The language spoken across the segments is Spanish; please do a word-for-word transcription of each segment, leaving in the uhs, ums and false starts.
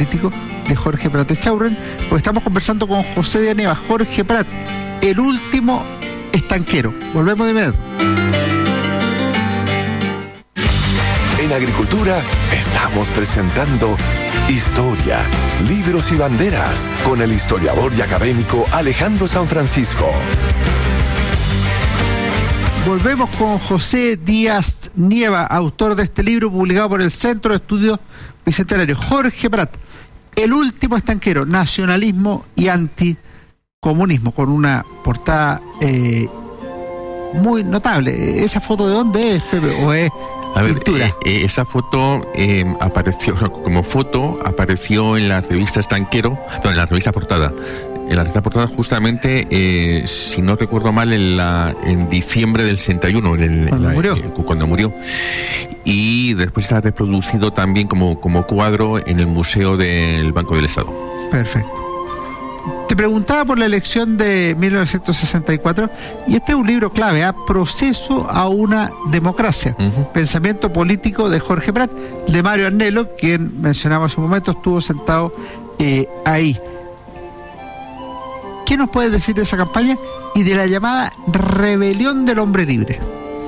político de Jorge Prat Echaurren, porque estamos conversando con José Díaz Nieva. Jorge Prat, el último estanquero. Volvemos de inmediato. En Agricultura estamos presentando Historia, Libros y Banderas con el historiador y académico Alejandro San Francisco. Volvemos con José Díaz Nieva, autor de este libro publicado por el Centro de Estudios Bicentenario. Jorge Prat, el último estanquero, nacionalismo y anticomunismo, con una portada eh, muy notable. ¿Esa foto de dónde es, Pepe? ¿O es A ver, pintura? Eh, esa foto eh, apareció, o sea, como foto, apareció en la revista Estanquero, no, en la revista Portada. En la revista Portada justamente, eh, si no recuerdo mal, en, la, en diciembre del sesenta y uno, en el, cuando, la, murió. Eh, cuando murió. Y después está reproducido también como, como cuadro en el Museo del Banco del Estado. Perfecto. Te preguntaba por la elección de mil novecientos sesenta y cuatro, y este es un libro clave, ¿eh? Proceso a una democracia. Uh-huh. Pensamiento político de Jorge Prat, de Mario Arnelo, quien mencionamos hace un momento, estuvo sentado eh, ahí. ¿Qué nos puedes decir de esa campaña y de la llamada rebelión del hombre libre?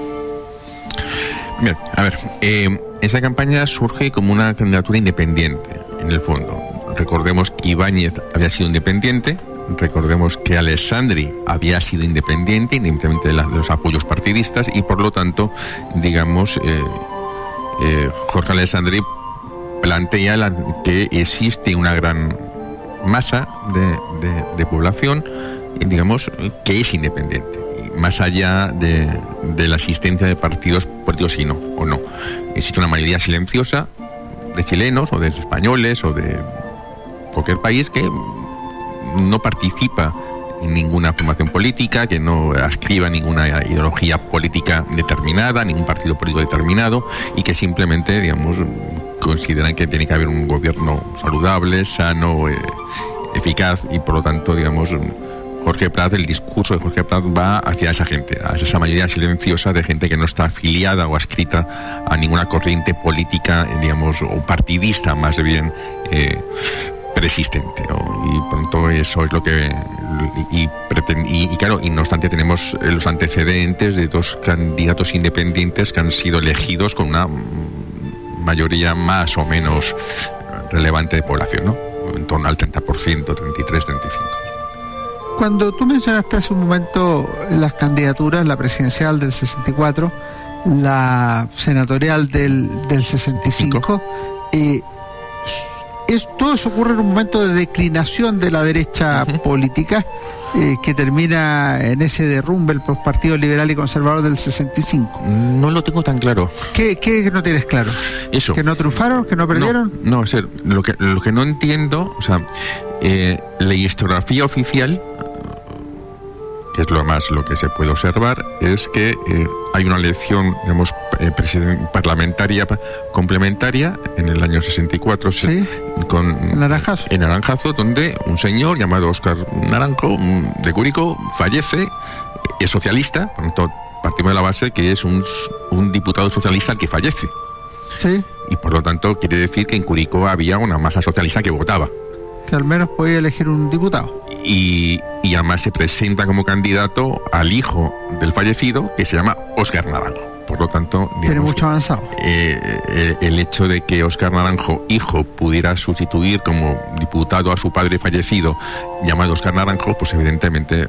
Bien, a ver, eh, esa campaña surge como una candidatura independiente, en el fondo. Recordemos que Ibáñez había sido independiente, recordemos que Alessandri había sido independiente, independientemente de, la, de los apoyos partidistas, y por lo tanto, digamos, eh, eh, Jorge Alessandri plantea la, que existe una gran masa de, de, de población, digamos, que es independiente, más allá de, de la existencia de partidos políticos, sí, no, o no. Existe una mayoría silenciosa de chilenos o de españoles o de cualquier país que no participa en ninguna formación política, que no adscriba ninguna ideología política determinada, ningún partido político determinado, y que simplemente, digamos, consideran que tiene que haber un gobierno saludable, sano, eh, eficaz, y por lo tanto, digamos, Jorge Prat, el discurso de Jorge Prat va hacia esa gente, a esa mayoría silenciosa de gente que no está afiliada o adscrita a ninguna corriente política, digamos, o partidista más bien eh, persistente, ¿no? Y pronto eso es lo que y, y, y claro, y no obstante tenemos los antecedentes de dos candidatos independientes que han sido elegidos con una mayoría más o menos relevante de población, ¿no? En torno al treinta por ciento, treinta y tres, treinta y cinco. Cuando tú mencionaste hace un momento las candidaturas, la presidencial del sesenta y cuatro, la senatorial del, del sesenta y cinco, eh, es, todo eso ocurre en un momento de declinación de la derecha uh-huh. política, eh, que termina en ese derrumbe el Partido Liberal y Conservador del sesenta y cinco. No lo tengo tan claro. ¿Qué, qué no tienes claro? Eso. ¿Que no triunfaron? ¿Que no perdieron? No, no, o sea, lo que, lo que no entiendo, o sea, eh, la historiografía oficial, que es lo más lo que se puede observar, es que eh, hay una elección, digamos, eh, parlamentaria complementaria en el año sesenta y cuatro, ¿sí? con en Naranjazo. en Naranjazo, donde un señor llamado Óscar Naranjo, de Curicó, fallece, es socialista, por lo tanto partimos de la base que es un, un diputado socialista el que fallece. Sí. Y por lo tanto quiere decir que en Curicó había una masa socialista que votaba. Que al menos podía elegir un diputado. Y, y además se presenta como candidato al hijo del fallecido, que se llama Óscar Naranjo. Por lo tanto, digamos, tiene mucho avanzado. Eh, eh, el hecho de que Óscar Naranjo, hijo, pudiera sustituir como diputado a su padre fallecido, llamado Óscar Naranjo, pues evidentemente eh,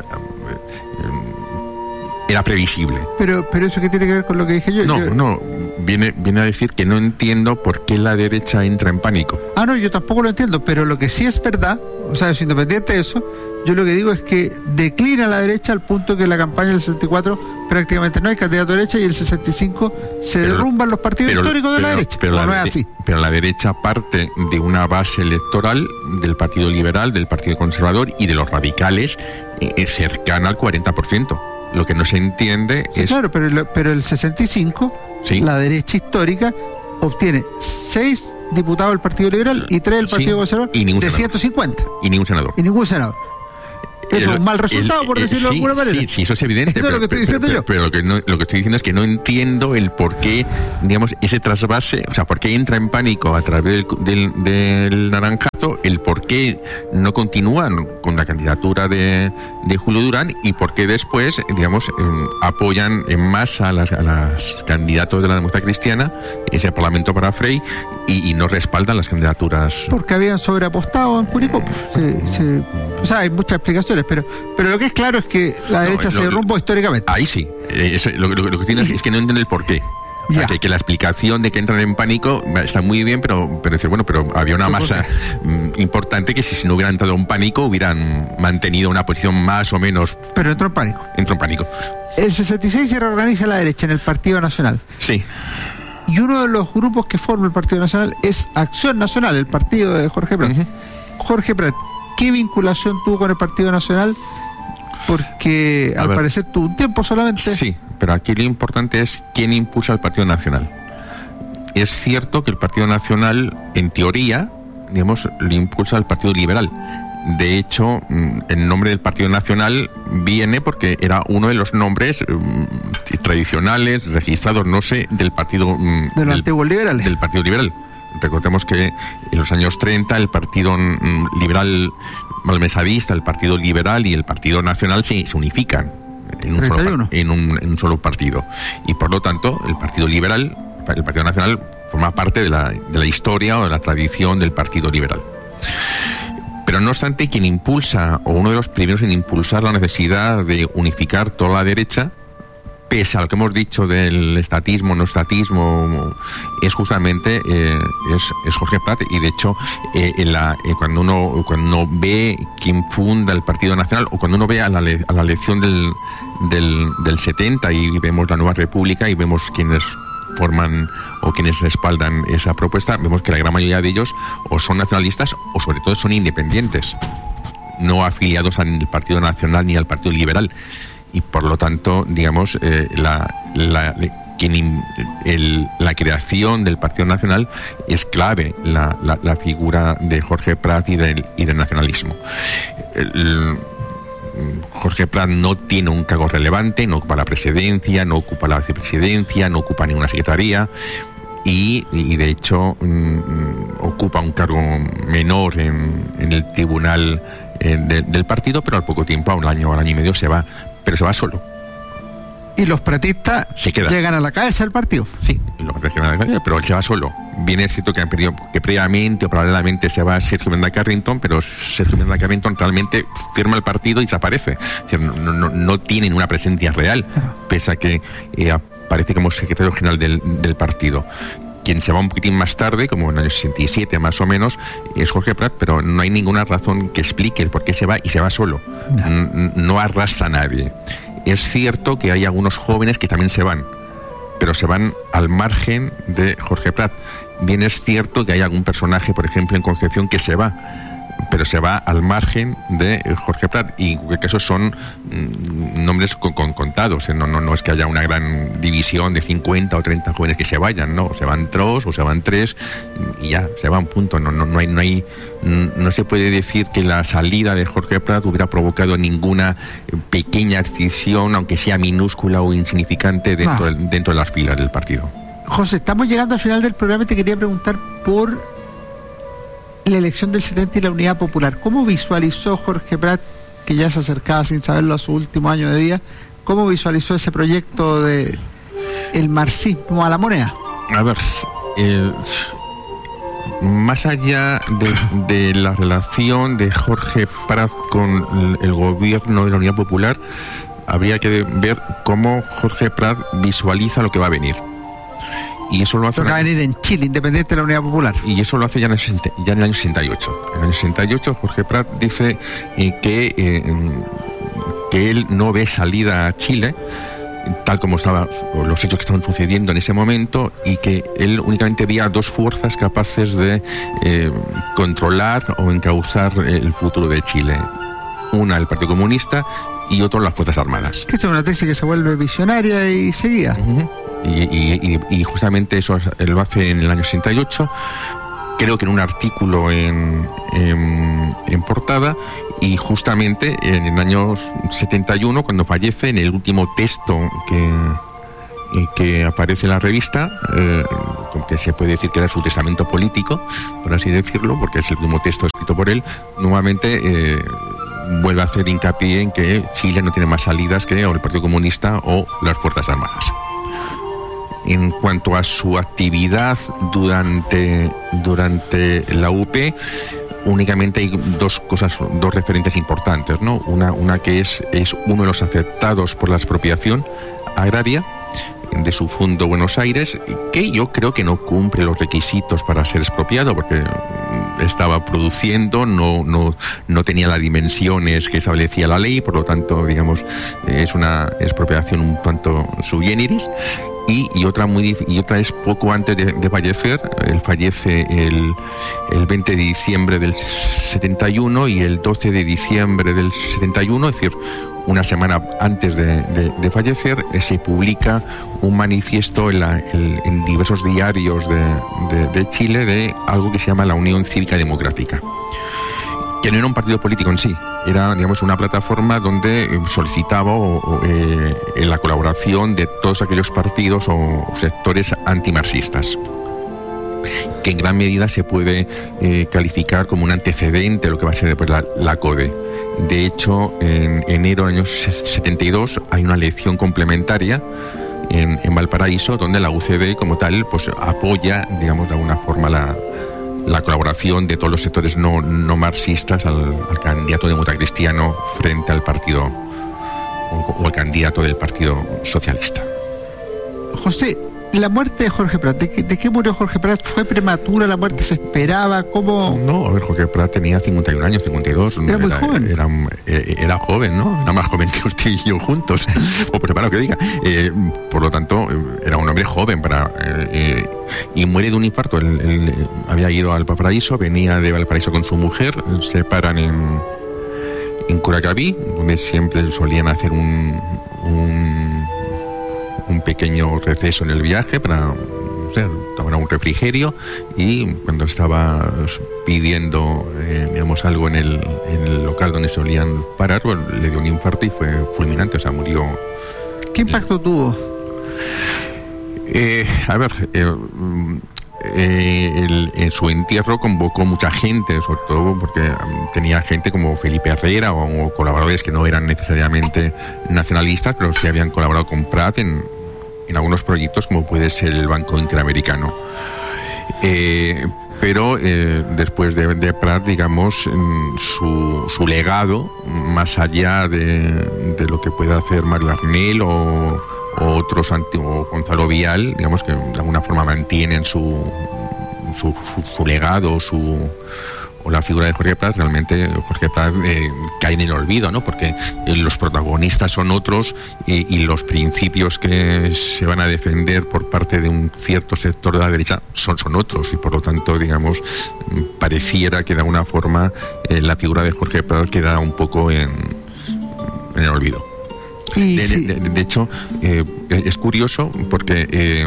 era previsible. Pero, pero eso qué tiene que ver con lo que dije yo. No, yo... no, viene, viene a decir que no entiendo por qué la derecha entra en pánico. Ah, no, yo tampoco lo entiendo, pero lo que sí es verdad, o sea, es independiente de eso, yo lo que digo es que declina la derecha al punto que en la campaña del sesenta y cuatro prácticamente no hay candidato de derecha, y el sesenta y cinco se pero, derrumban los partidos pero, históricos de pero, la derecha. Pero, no, la, no es así. Pero la derecha parte de una base electoral del Partido Liberal, del Partido Conservador y de los radicales eh, cercana al cuarenta por ciento. Lo que no se entiende sí, es... Claro, pero, pero el sesenta y cinco, ¿sí? La derecha histórica obtiene seis diputados del Partido Liberal y tres del Partido sí, Conservador de senador. ciento cincuenta. Y ningún senador. Y ningún senador. Eso es un mal resultado, el, por decirlo el, de alguna sí, manera. Sí, sí, eso es evidente. Eso pero, es lo que estoy diciendo pero, yo. Pero, pero lo, que no, lo que estoy diciendo es que no entiendo el por qué, digamos, ese trasvase, o sea, por qué entra en pánico a través del, del, del Naranjazo el por qué no continúan con la candidatura de, de Julio Durán y por qué después, digamos, eh, apoyan en masa a las, a las candidatos de la democracia cristiana, ese Parlamento para Frei, y, y no respaldan las candidaturas. Porque habían sobreapostado en Curicó. Sí, sí. O sea, hay muchas explicaciones, pero pero lo que es claro es que la derecha no, lo, se derrumbó históricamente. Ahí sí. Eh, eso, lo, lo, lo que tienes es que no entienden el por qué. O sea, que, que la explicación de que entran en pánico está muy bien, pero, pero decir, bueno, pero había una masa importante que si, si no hubieran entrado en pánico hubieran mantenido una posición más o menos. Pero entró en pánico. Entró en pánico. El sesenta y seis se reorganiza la derecha en el Partido Nacional. Sí. Y uno de los grupos que forma el Partido Nacional es Acción Nacional, el partido de Jorge Prat. Uh-huh. Jorge Prat, ¿qué vinculación tuvo con el Partido Nacional? Porque al parecer tuvo un tiempo solamente. Sí, pero aquí lo importante es quién impulsa al Partido Nacional. Es cierto que el Partido Nacional, en teoría, digamos, lo impulsa al Partido Liberal. De hecho, el nombre del Partido Nacional viene porque era uno de los nombres um, tradicionales, registrados, no sé, del Partido... Um, de los antiguos liberales. Del Partido Liberal. Recordemos que en los años treinta el Partido um, Liberal malmesadista, el Partido Liberal y el Partido Nacional se, se unifican en un, solo, en, un, en un solo partido. Y por lo tanto, el Partido Liberal, el Partido Nacional, forma parte de la, de la historia o de la tradición del Partido Liberal. Pero no obstante, quien impulsa, o uno de los primeros en impulsar la necesidad de unificar toda la derecha, pese a lo que hemos dicho del estatismo, no estatismo, es justamente eh, es, es Jorge Prat. Y de hecho, eh, en la, eh, cuando uno cuando uno ve quién funda el Partido Nacional, o cuando uno ve a la, a la elección del, del, del setenta y vemos la Nueva República y vemos quiénes forman o quienes respaldan esa propuesta, vemos que la gran mayoría de ellos o son nacionalistas o sobre todo son independientes, no afiliados al Partido Nacional ni al Partido Liberal. Y por lo tanto, digamos, eh, la, la, quien, el, la creación del Partido Nacional es clave, la, la, la figura de Jorge Prat y del, y del nacionalismo. El, Jorge Prat no tiene un cargo relevante, no ocupa la presidencia, no ocupa la vicepresidencia, no ocupa ninguna secretaría y, y de hecho um, ocupa un cargo menor en, en el tribunal eh, de, del partido, pero al poco tiempo, a un año, a un año y medio se va, pero se va solo. Y los pratistas llegan a la cabeza del partido. Sí, los pratistas llegan a la cabeza, pero él se va solo. Bien es cierto que han pedido que previamente o paralelamente se va Sergio Miranda Carrington, pero Sergio Miranda Carrington realmente firma el partido y desaparece. Es decir, no, no, no tienen una presencia real, pese a que eh, aparece como secretario general del, del partido. Quien se va un poquitín más tarde, como en el año sesenta y siete más o menos, es Jorge Prat, pero no hay ninguna razón que explique el por qué se va y se va solo. No, no arrastra a nadie. Es cierto que hay algunos jóvenes que también se van, pero se van al margen de Jorge Prat. Bien es cierto que hay algún personaje, por ejemplo, en Concepción que se va, pero se va al margen de Jorge Prat, y en cualquier caso son mm, nombres con, con contados, ¿eh? no, no, no es que haya una gran división de cincuenta o treinta jóvenes que se vayan, no, se van dos o se van tres y ya, se van, punto. No, no, no hay, no hay, no se puede decir que la salida de Jorge Prat hubiera provocado ninguna pequeña escisión, aunque sea minúscula o insignificante, dentro, ah. del, dentro de las filas del partido. José, estamos llegando al final del programa y te quería preguntar por la elección del setenta y la Unidad Popular. ¿Cómo visualizó Jorge Prat, que ya se acercaba sin saberlo a su último año de vida, cómo visualizó ese proyecto de el marxismo a la moneda? A ver, eh, más allá de, de la relación de Jorge Prat con el gobierno de la Unidad Popular, habría que ver cómo Jorge Prat visualiza lo que va a venir. Y eso lo hace. Va a venir en Chile, independiente de la Unidad Popular. Y eso lo hace ya en el, ya en el año sesenta y ocho. En el año sesenta y ocho, Jorge Prat dice eh, que, eh, que él no ve salida a Chile, tal como estaban los hechos que estaban sucediendo en ese momento, y que él únicamente veía dos fuerzas capaces de eh, controlar o encauzar el futuro de Chile. Una, el Partido Comunista, y otro, las Fuerzas Armadas. Que es una tesis que se vuelve visionaria y seguida. Uh-huh. Y, y, y justamente eso lo hace en el año sesenta y ocho, creo que en un artículo en, en, en portada, y justamente en el año setenta y uno, cuando fallece, en el último texto que, eh, que aparece en la revista, eh, que se puede decir que era su testamento político, por así decirlo, porque es el último texto escrito por él, nuevamente eh, vuelve a hacer hincapié en que Chile no tiene más salidas que o el Partido Comunista o las Fuerzas Armadas. En cuanto a su actividad durante, durante la U P, únicamente hay dos cosas, dos referentes importantes, ¿no? Una, una que es, es uno de los afectados por la expropiación agraria de su Fundo Buenos Aires, que yo creo que no cumple los requisitos para ser expropiado, porque estaba produciendo, no, no, no tenía las dimensiones que establecía la ley, por lo tanto, digamos, es una expropiación un tanto sui generis. Y, y, otra muy, y otra es poco antes de, de fallecer. Él fallece el, el veinte de diciembre del setenta y uno y el doce de diciembre del setenta y uno, es decir, una semana antes de, de, de fallecer, eh, se publica un manifiesto en, la, el, en diversos diarios de, de, de Chile de algo que se llama la Unión Cívica Democrática, que no era un partido político en sí, era, digamos, una plataforma donde solicitaba o, o, eh, la colaboración de todos aquellos partidos o sectores antimarxistas, que en gran medida se puede eh, calificar como un antecedente de lo que va a ser después la, la CODE. De hecho, en enero del año setenta y dos hay una elección complementaria en, en Valparaíso, donde la U C D como tal pues apoya, digamos, de alguna forma la la colaboración de todos los sectores no, no marxistas al, al candidato democristiano frente al partido o, o al candidato del Partido Socialista. José, la muerte de Jorge Prat, ¿de qué, de qué murió Jorge Prat? ¿Fue prematura? ¿La muerte se esperaba? ¿Cómo? No, a ver, Jorge Prat tenía cincuenta y un años, cincuenta y dos. Era muy joven. Era, era, era joven, ¿no? Era más joven que usted y yo juntos, o por separado que diga. Eh, por lo tanto, era un hombre joven para... Eh, y muere de un infarto. Él, él había ido al Valparaíso, venía de Valparaíso con su mujer, se paran en, en Curacaví, donde siempre solían hacer un... un un pequeño receso en el viaje para, no sé, tomar un refrigerio, y cuando estaba pidiendo eh, digamos algo en el, en el local donde solían parar, pues, le dio un infarto y fue fulminante, o sea, murió. ¿Qué impacto eh, tuvo? Eh, a ver, eh, eh, el, en su entierro convocó mucha gente, sobre todo porque um, tenía gente como Felipe Herrera o, o colaboradores que no eran necesariamente nacionalistas, pero sí habían colaborado con Prat en, en algunos proyectos, como puede ser el Banco Interamericano. Eh, pero eh, después de, de Prat, digamos, su, su legado, más allá de, de lo que pueda hacer Mario Arnel o, o otros, o Gonzalo Vial, digamos que de alguna forma mantienen su, su, su, su legado, su... o la figura de Jorge Prat, realmente Jorge Prat eh, cae en el olvido, ¿no? Porque eh, los protagonistas son otros y, y los principios que se van a defender por parte de un cierto sector de la derecha son, son otros, y por lo tanto, digamos, pareciera que de alguna forma eh, la figura de Jorge Prat queda un poco en, en el olvido. Sí, de, sí. de, de, de hecho, eh, es curioso porque... Eh,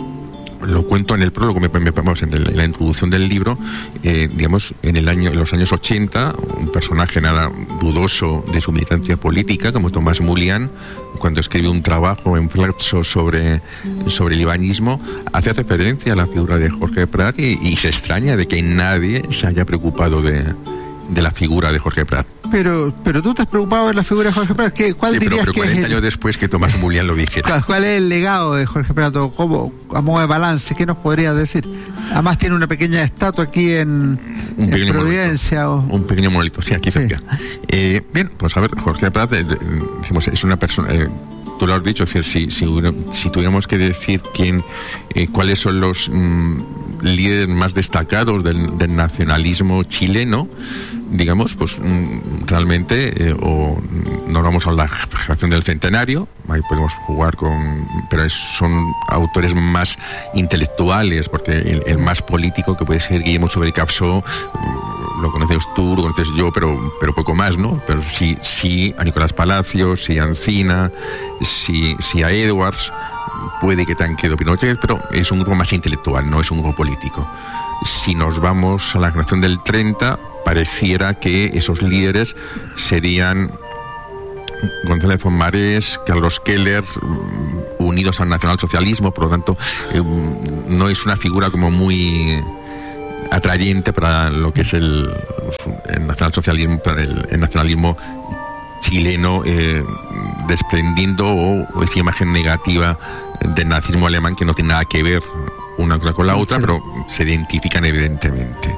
lo cuento en el prólogo, me, me, vamos, en, el, en la introducción del libro, eh, digamos, en el año, en los años ochenta, un personaje nada dudoso de su militancia política, como Tomás Mulián, cuando escribe un trabajo en Flaxo sobre, sobre el ibañismo, hace referencia a la figura de Jorge Prat y, y se extraña de que nadie se haya preocupado de, de la figura de Jorge Prat. Pero, pero tú te has preocupado de la figura de Jorge Prat. ¿Qué, ¿Cuál sí, dirías pero, pero que cuarenta es el... años después que Tomás Mulián lo dijera? ¿Cuál, ¿Cuál es el legado de Jorge Prat? ¿Cómo, a modo de balance, qué nos podrías decir? Además tiene una pequeña estatua aquí en, un en Providencia. O... Un pequeño monolito, sí, aquí sí. cerca. Eh, bien, pues a ver, Jorge Prat, eh, decimos, es una persona... Eh, tú lo has dicho, es decir, si, si, si tuviéramos que decir quién, eh, cuáles son los mmm, líderes más destacados del, del nacionalismo chileno, digamos, pues mmm, realmente, eh, o nos vamos a la generación del centenario, ahí podemos jugar con, pero es, son autores más intelectuales, porque el, el más político, que puede ser Guillermo Sobrecapsó, lo conoces tú, lo conoces yo, pero, pero poco más, ¿no? Pero sí, sí a Nicolás Palacios, sí a Ancina, sí, sí a Edwards, puede que tengan quedado Pinochet, pero es un grupo más intelectual, no es un grupo político. Si nos vamos a la generación del treinta, pareciera que esos líderes serían González Pomares, Carlos Keller, unidos al nacionalsocialismo, por lo tanto eh, no es una figura como muy atrayente para lo que es el, el nacionalsocialismo, para el, el nacionalismo chileno, eh, desprendiendo o, o esa imagen negativa del nazismo alemán, que no tiene nada que ver una cosa con la otra, pero se identifican evidentemente.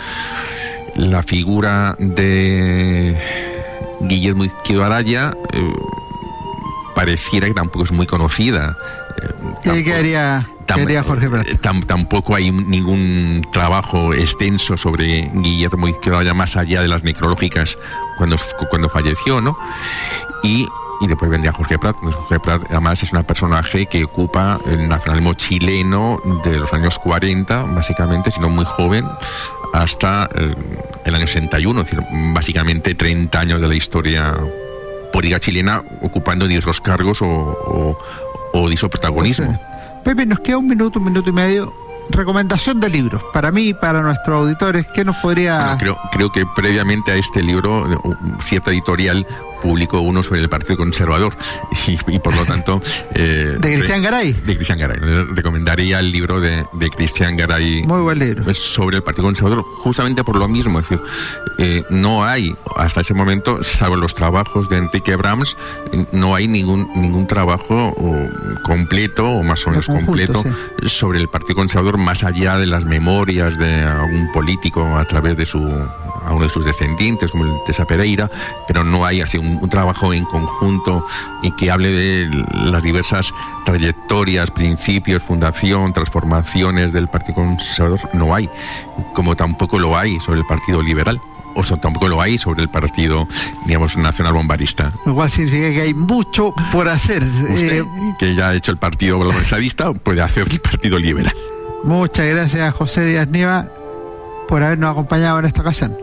La figura de Guillermo Izquierdo Araya eh, pareciera que tampoco es muy conocida. Eh, ¿Qué haría, ¿qué haría Jorge Prat? Tam, tampoco hay ningún trabajo extenso sobre Guillermo Izquierdo Araya más allá de las necrológicas cuando, cuando falleció, ¿no? Y Y después vendría Jorge Prat. Jorge Prat, además, es un personaje que ocupa el nacionalismo chileno de los años cuarenta, básicamente, siendo muy joven, hasta el, el año sesenta y uno, es decir, básicamente treinta años de la historia política chilena, ocupando diversos cargos o, o, o dicho protagonismo. Pepe, nos queda un minuto, un minuto y medio. Recomendación de libros, para mí y para nuestros auditores, ¿qué nos podría...? Bueno, creo, creo que previamente a este libro, cierta editorial publicó uno sobre el Partido Conservador y, y por lo tanto... Eh, ¿De Cristian Garay? De Cristian Garay. Recomendaría el libro de, de Cristian Garay. Muy buen libro. Sobre el Partido Conservador, justamente por lo mismo. Es decir, eh, no hay, hasta ese momento, salvo los trabajos de Enrique Brahms, no hay ningún ningún trabajo o, completo, o más o menos conjunto, completo, sí, sobre el Partido Conservador, más allá de las memorias de algún político a través de su... a uno de sus descendientes, como el Tesa Pereira, pero no hay así un, un trabajo en conjunto y que hable de las diversas trayectorias, principios, fundación, transformaciones del Partido Conservador. No hay, como tampoco lo hay sobre el Partido Liberal, o sea, tampoco lo hay sobre el Partido, digamos, Nacional Bombarista. Lo cual significa que hay mucho por hacer. Usted, eh... que ya ha hecho el Partido Bombarista, puede hacer el Partido Liberal. Muchas gracias, José Díaz Nieva, por habernos acompañado en esta ocasión.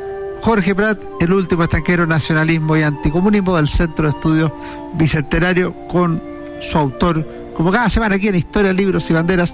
Jorge Prat, el último estanquero, nacionalismo y anticomunismo del Centro de Estudios Bicentenario, con su autor, como cada semana aquí en Historia, Libros y Banderas,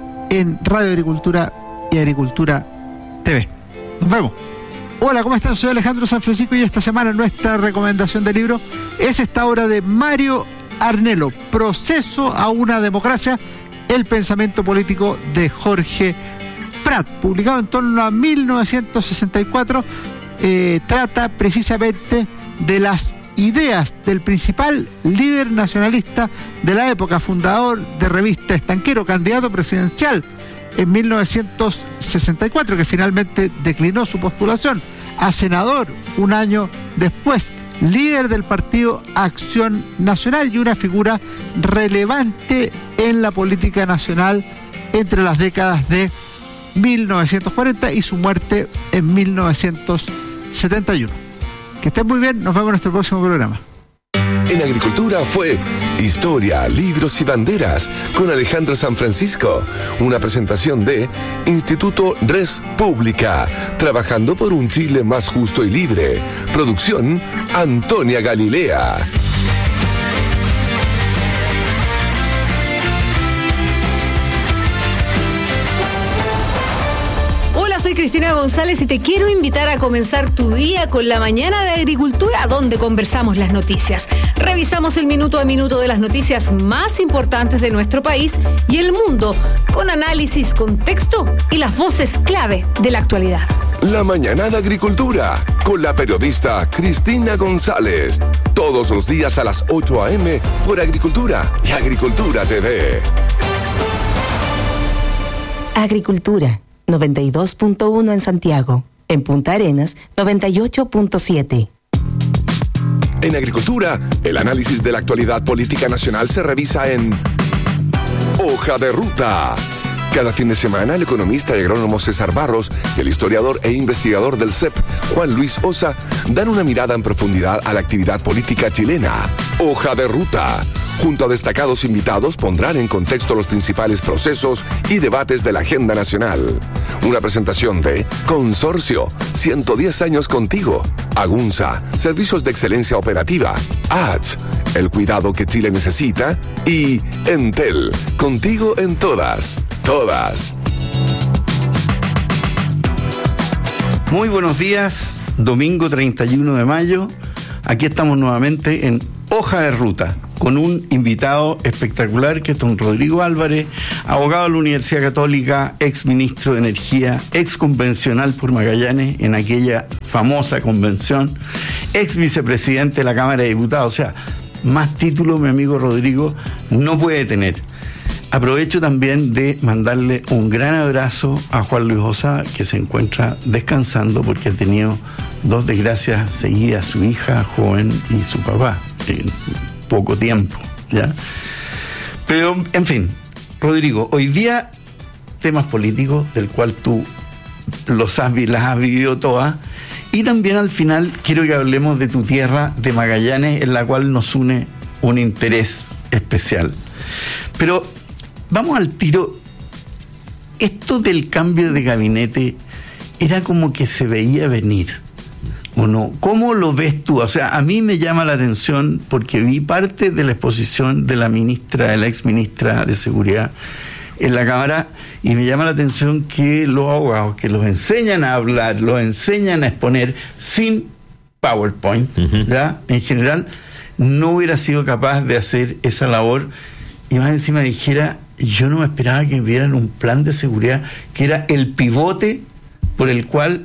en Radio Agricultura y Agricultura T V. Nos vemos. Hola, ¿cómo están? Soy Alejandro San Francisco y esta semana nuestra recomendación de libro es esta obra de Mario Arnelo, Proceso a una democracia, el pensamiento político de Jorge Prat, publicado en torno a mil novecientos sesenta y cuatro. Eh, trata precisamente de las ideas del principal líder nacionalista de la época, fundador de Revista Estanquero, candidato presidencial en mil novecientos sesenta y cuatro, que finalmente declinó su postulación, a senador un año después, líder del partido Acción Nacional y una figura relevante en la política nacional entre las décadas de mil novecientos cuarenta y su muerte en mil novecientos setenta y uno. Que estén muy bien, nos vemos en nuestro próximo programa. En Agricultura fue Historia, Libros y Banderas con Alejandro San Francisco, una presentación de Instituto Res Pública, trabajando por un Chile más justo y libre. Producción Antonia Galilea. Soy Cristina González y te quiero invitar a comenzar tu día con la mañana de Agricultura, donde conversamos las noticias. Revisamos el minuto a minuto de las noticias más importantes de nuestro país y el mundo, con análisis, contexto y las voces clave de la actualidad. La mañana de Agricultura, con la periodista Cristina González. Todos los días a las ocho a eme por Agricultura y Agricultura T V. Agricultura. noventa y dos punto uno en Santiago. En Punta Arenas, noventa y ocho punto siete. En Agricultura, el análisis de la actualidad política nacional se revisa en Hoja de Ruta. Cada fin de semana, el economista y agrónomo César Barros y el historiador e investigador del C E P, Juan Luis Osa, dan una mirada en profundidad a la actividad política chilena. Hoja de Ruta. Junto a destacados invitados, pondrán en contexto los principales procesos y debates de la agenda nacional. Una presentación de Consorcio, ciento diez años contigo. Agunza, servicios de excelencia operativa. A T S, el cuidado que Chile necesita. Y Entel, contigo en todas, todas. Muy buenos días, domingo treinta y uno de mayo. Aquí estamos nuevamente en Hoja de Ruta. con un invitado espectacular que es don Rodrigo Álvarez, abogado de la Universidad Católica, ex ministro de Energía, ex convencional por Magallanes en aquella famosa convención, ex vicepresidente de la Cámara de Diputados. O sea, más títulos mi amigo Rodrigo no puede tener. Aprovecho también de mandarle un gran abrazo a Juan Luis Osada, que se encuentra descansando porque ha tenido dos desgracias seguidas, su hija joven y su papá, en poco tiempo, ¿ya? Pero, en fin, Rodrigo, hoy día temas políticos del cual tú los has, las has vivido todas, y también al final quiero que hablemos de tu tierra de Magallanes, en la cual nos une un interés especial. Pero vamos al tiro. Esto del cambio de gabinete era como que se veía venir, ¿o no? ¿Cómo lo ves tú? O sea, a mí me llama la atención porque vi parte de la exposición de la ministra, de la ex ministra de Seguridad en la Cámara, y me llama la atención que los abogados que los enseñan a hablar, los enseñan a exponer sin PowerPoint, uh-huh. ¿ya? En general, no hubiera sido capaz de hacer esa labor, y más encima dijera, yo no me esperaba que vieran un plan de seguridad que era el pivote por el cual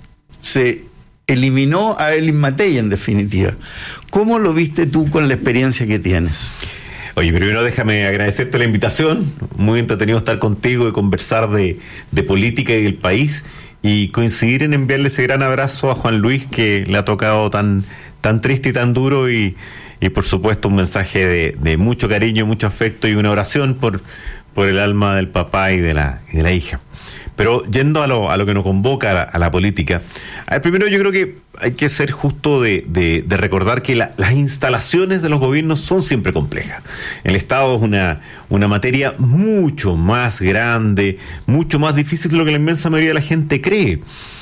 se eliminó a Elin Matei, en definitiva. ¿Cómo lo viste tú con la experiencia que tienes? Oye, primero déjame agradecerte la invitación. Muy entretenido estar contigo y conversar de, de política y del país, y coincidir en enviarle ese gran abrazo a Juan Luis, que le ha tocado tan, tan triste y tan duro, y, y por supuesto un mensaje de, de mucho cariño, mucho afecto y una oración por, por el alma del papá y de la, y de la hija. Pero yendo a lo, a lo que nos convoca a la, a la política, a ver, primero yo creo que hay que ser justo de, de, de recordar que la, las instalaciones de los gobiernos son siempre complejas. El Estado es una, una materia mucho más grande, mucho más difícil de lo que la inmensa mayoría de la gente cree.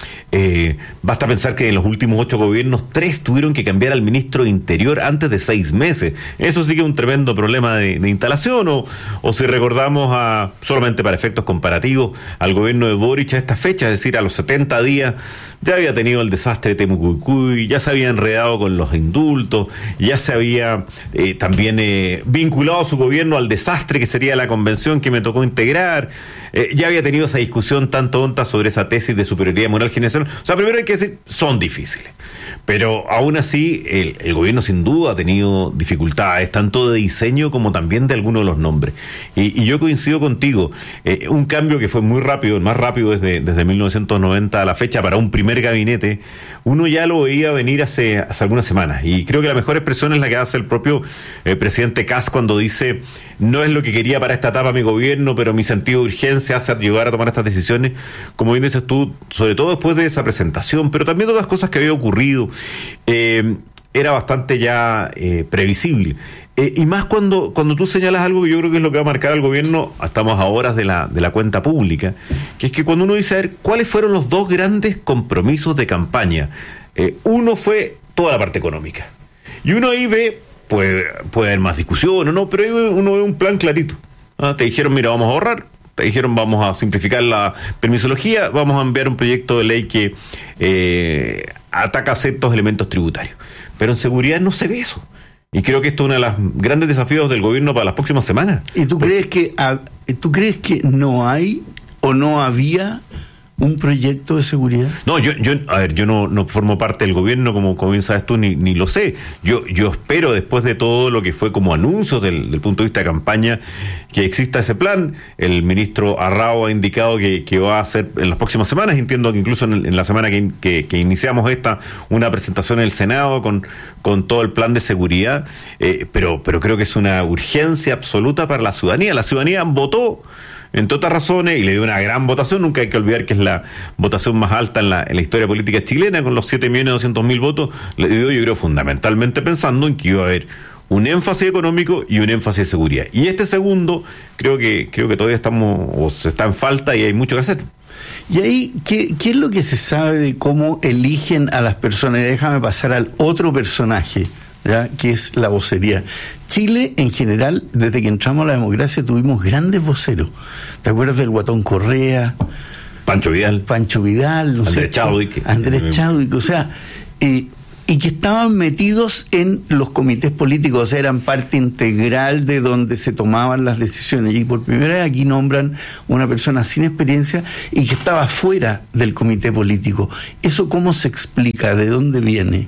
Eh, basta pensar que en los últimos ocho gobiernos, tres tuvieron que cambiar al ministro de Interior antes de seis meses. Eso sí que es un tremendo problema de, de instalación. O, o si recordamos, a solamente para efectos comparativos, al gobierno de Boric a esta fecha, es decir, a los setenta días, ya había tenido el desastre de Temucuicui, ya se había enredado con los indultos, ya se había eh, también eh, vinculado a su gobierno al desastre que sería la convención que me tocó integrar. Eh, ya había tenido esa discusión tan tonta sobre esa tesis de superioridad moral generacional. O sea, primero hay que decir, son difíciles. Pero aún así, el, el gobierno sin duda ha tenido dificultades, tanto de diseño como también de algunos de los nombres. Y, y yo coincido contigo, eh, un cambio que fue muy rápido, el más rápido desde, desde mil novecientos noventa a la fecha para un primer gabinete, uno ya lo veía venir hace, hace algunas semanas. Y creo que la mejor expresión es la que hace el propio eh, presidente Kast cuando dice, no es lo que quería para esta etapa mi gobierno, pero mi sentido de urgencia hace llegar a tomar estas decisiones, como bien dices tú, sobre todo después de esa presentación, pero también de otras cosas que había ocurrido. Eh, era bastante ya eh, previsible. Eh, y más cuando, cuando tú señalas algo que yo creo que es lo que va a marcar al gobierno, estamos a horas de la, de la cuenta pública, que es que cuando uno dice, a ver, ¿cuáles fueron los dos grandes compromisos de campaña? Eh, uno fue toda la parte económica. Y uno ahí ve, puede, puede haber más discusión o no, pero ahí uno ve un plan clarito. ¿Ah? Te dijeron, mira, vamos a ahorrar. Te dijeron, vamos a simplificar la permisología, vamos a enviar un proyecto de ley que eh, ataca ciertos elementos tributarios. Pero en seguridad no se ve eso. Y creo que esto es uno de los grandes desafíos del gobierno para las próximas semanas. ¿Y tú crees que tú crees que no hay o no había un proyecto de seguridad? No, yo, yo a ver, yo no, no formo parte del gobierno, como, como bien sabes tú, ni, ni lo sé. Yo, yo espero, después de todo lo que fue como anuncio del, del punto de vista de campaña, que exista ese plan. El ministro Arrao ha indicado que, que va a hacer en las próximas semanas, entiendo que incluso en, en la semana que, que, que iniciamos esta, una presentación en el Senado con, con todo el plan de seguridad, eh, pero, pero creo que es una urgencia absoluta para la ciudadanía. La ciudadanía votó, entre otras razones, y le dio una gran votación. Nunca hay que olvidar que es la votación más alta en la, en la historia política chilena, con los siete millones doscientos mil votos. Le dio, yo creo, fundamentalmente pensando en que iba a haber un énfasis económico y un énfasis de seguridad. Y este segundo, creo que creo que todavía estamos, o se está en falta y hay mucho que hacer. Y ahí, ¿qué, qué es lo que se sabe de cómo eligen a las personas? Y déjame pasar al otro personaje, ¿ya? Que es la vocería. Chile, en general, desde que entramos a la democracia, tuvimos grandes voceros. ¿Te acuerdas del Guatón Correa? Pancho Vidal. Pancho Vidal, no Andrés sé. Chadwick. Andrés Chadwick, o sea, eh, y que estaban metidos en los comités políticos, eran parte integral de donde se tomaban las decisiones. Y por primera vez aquí nombran una persona sin experiencia y que estaba fuera del comité político. ¿Eso cómo se explica? ¿De dónde viene?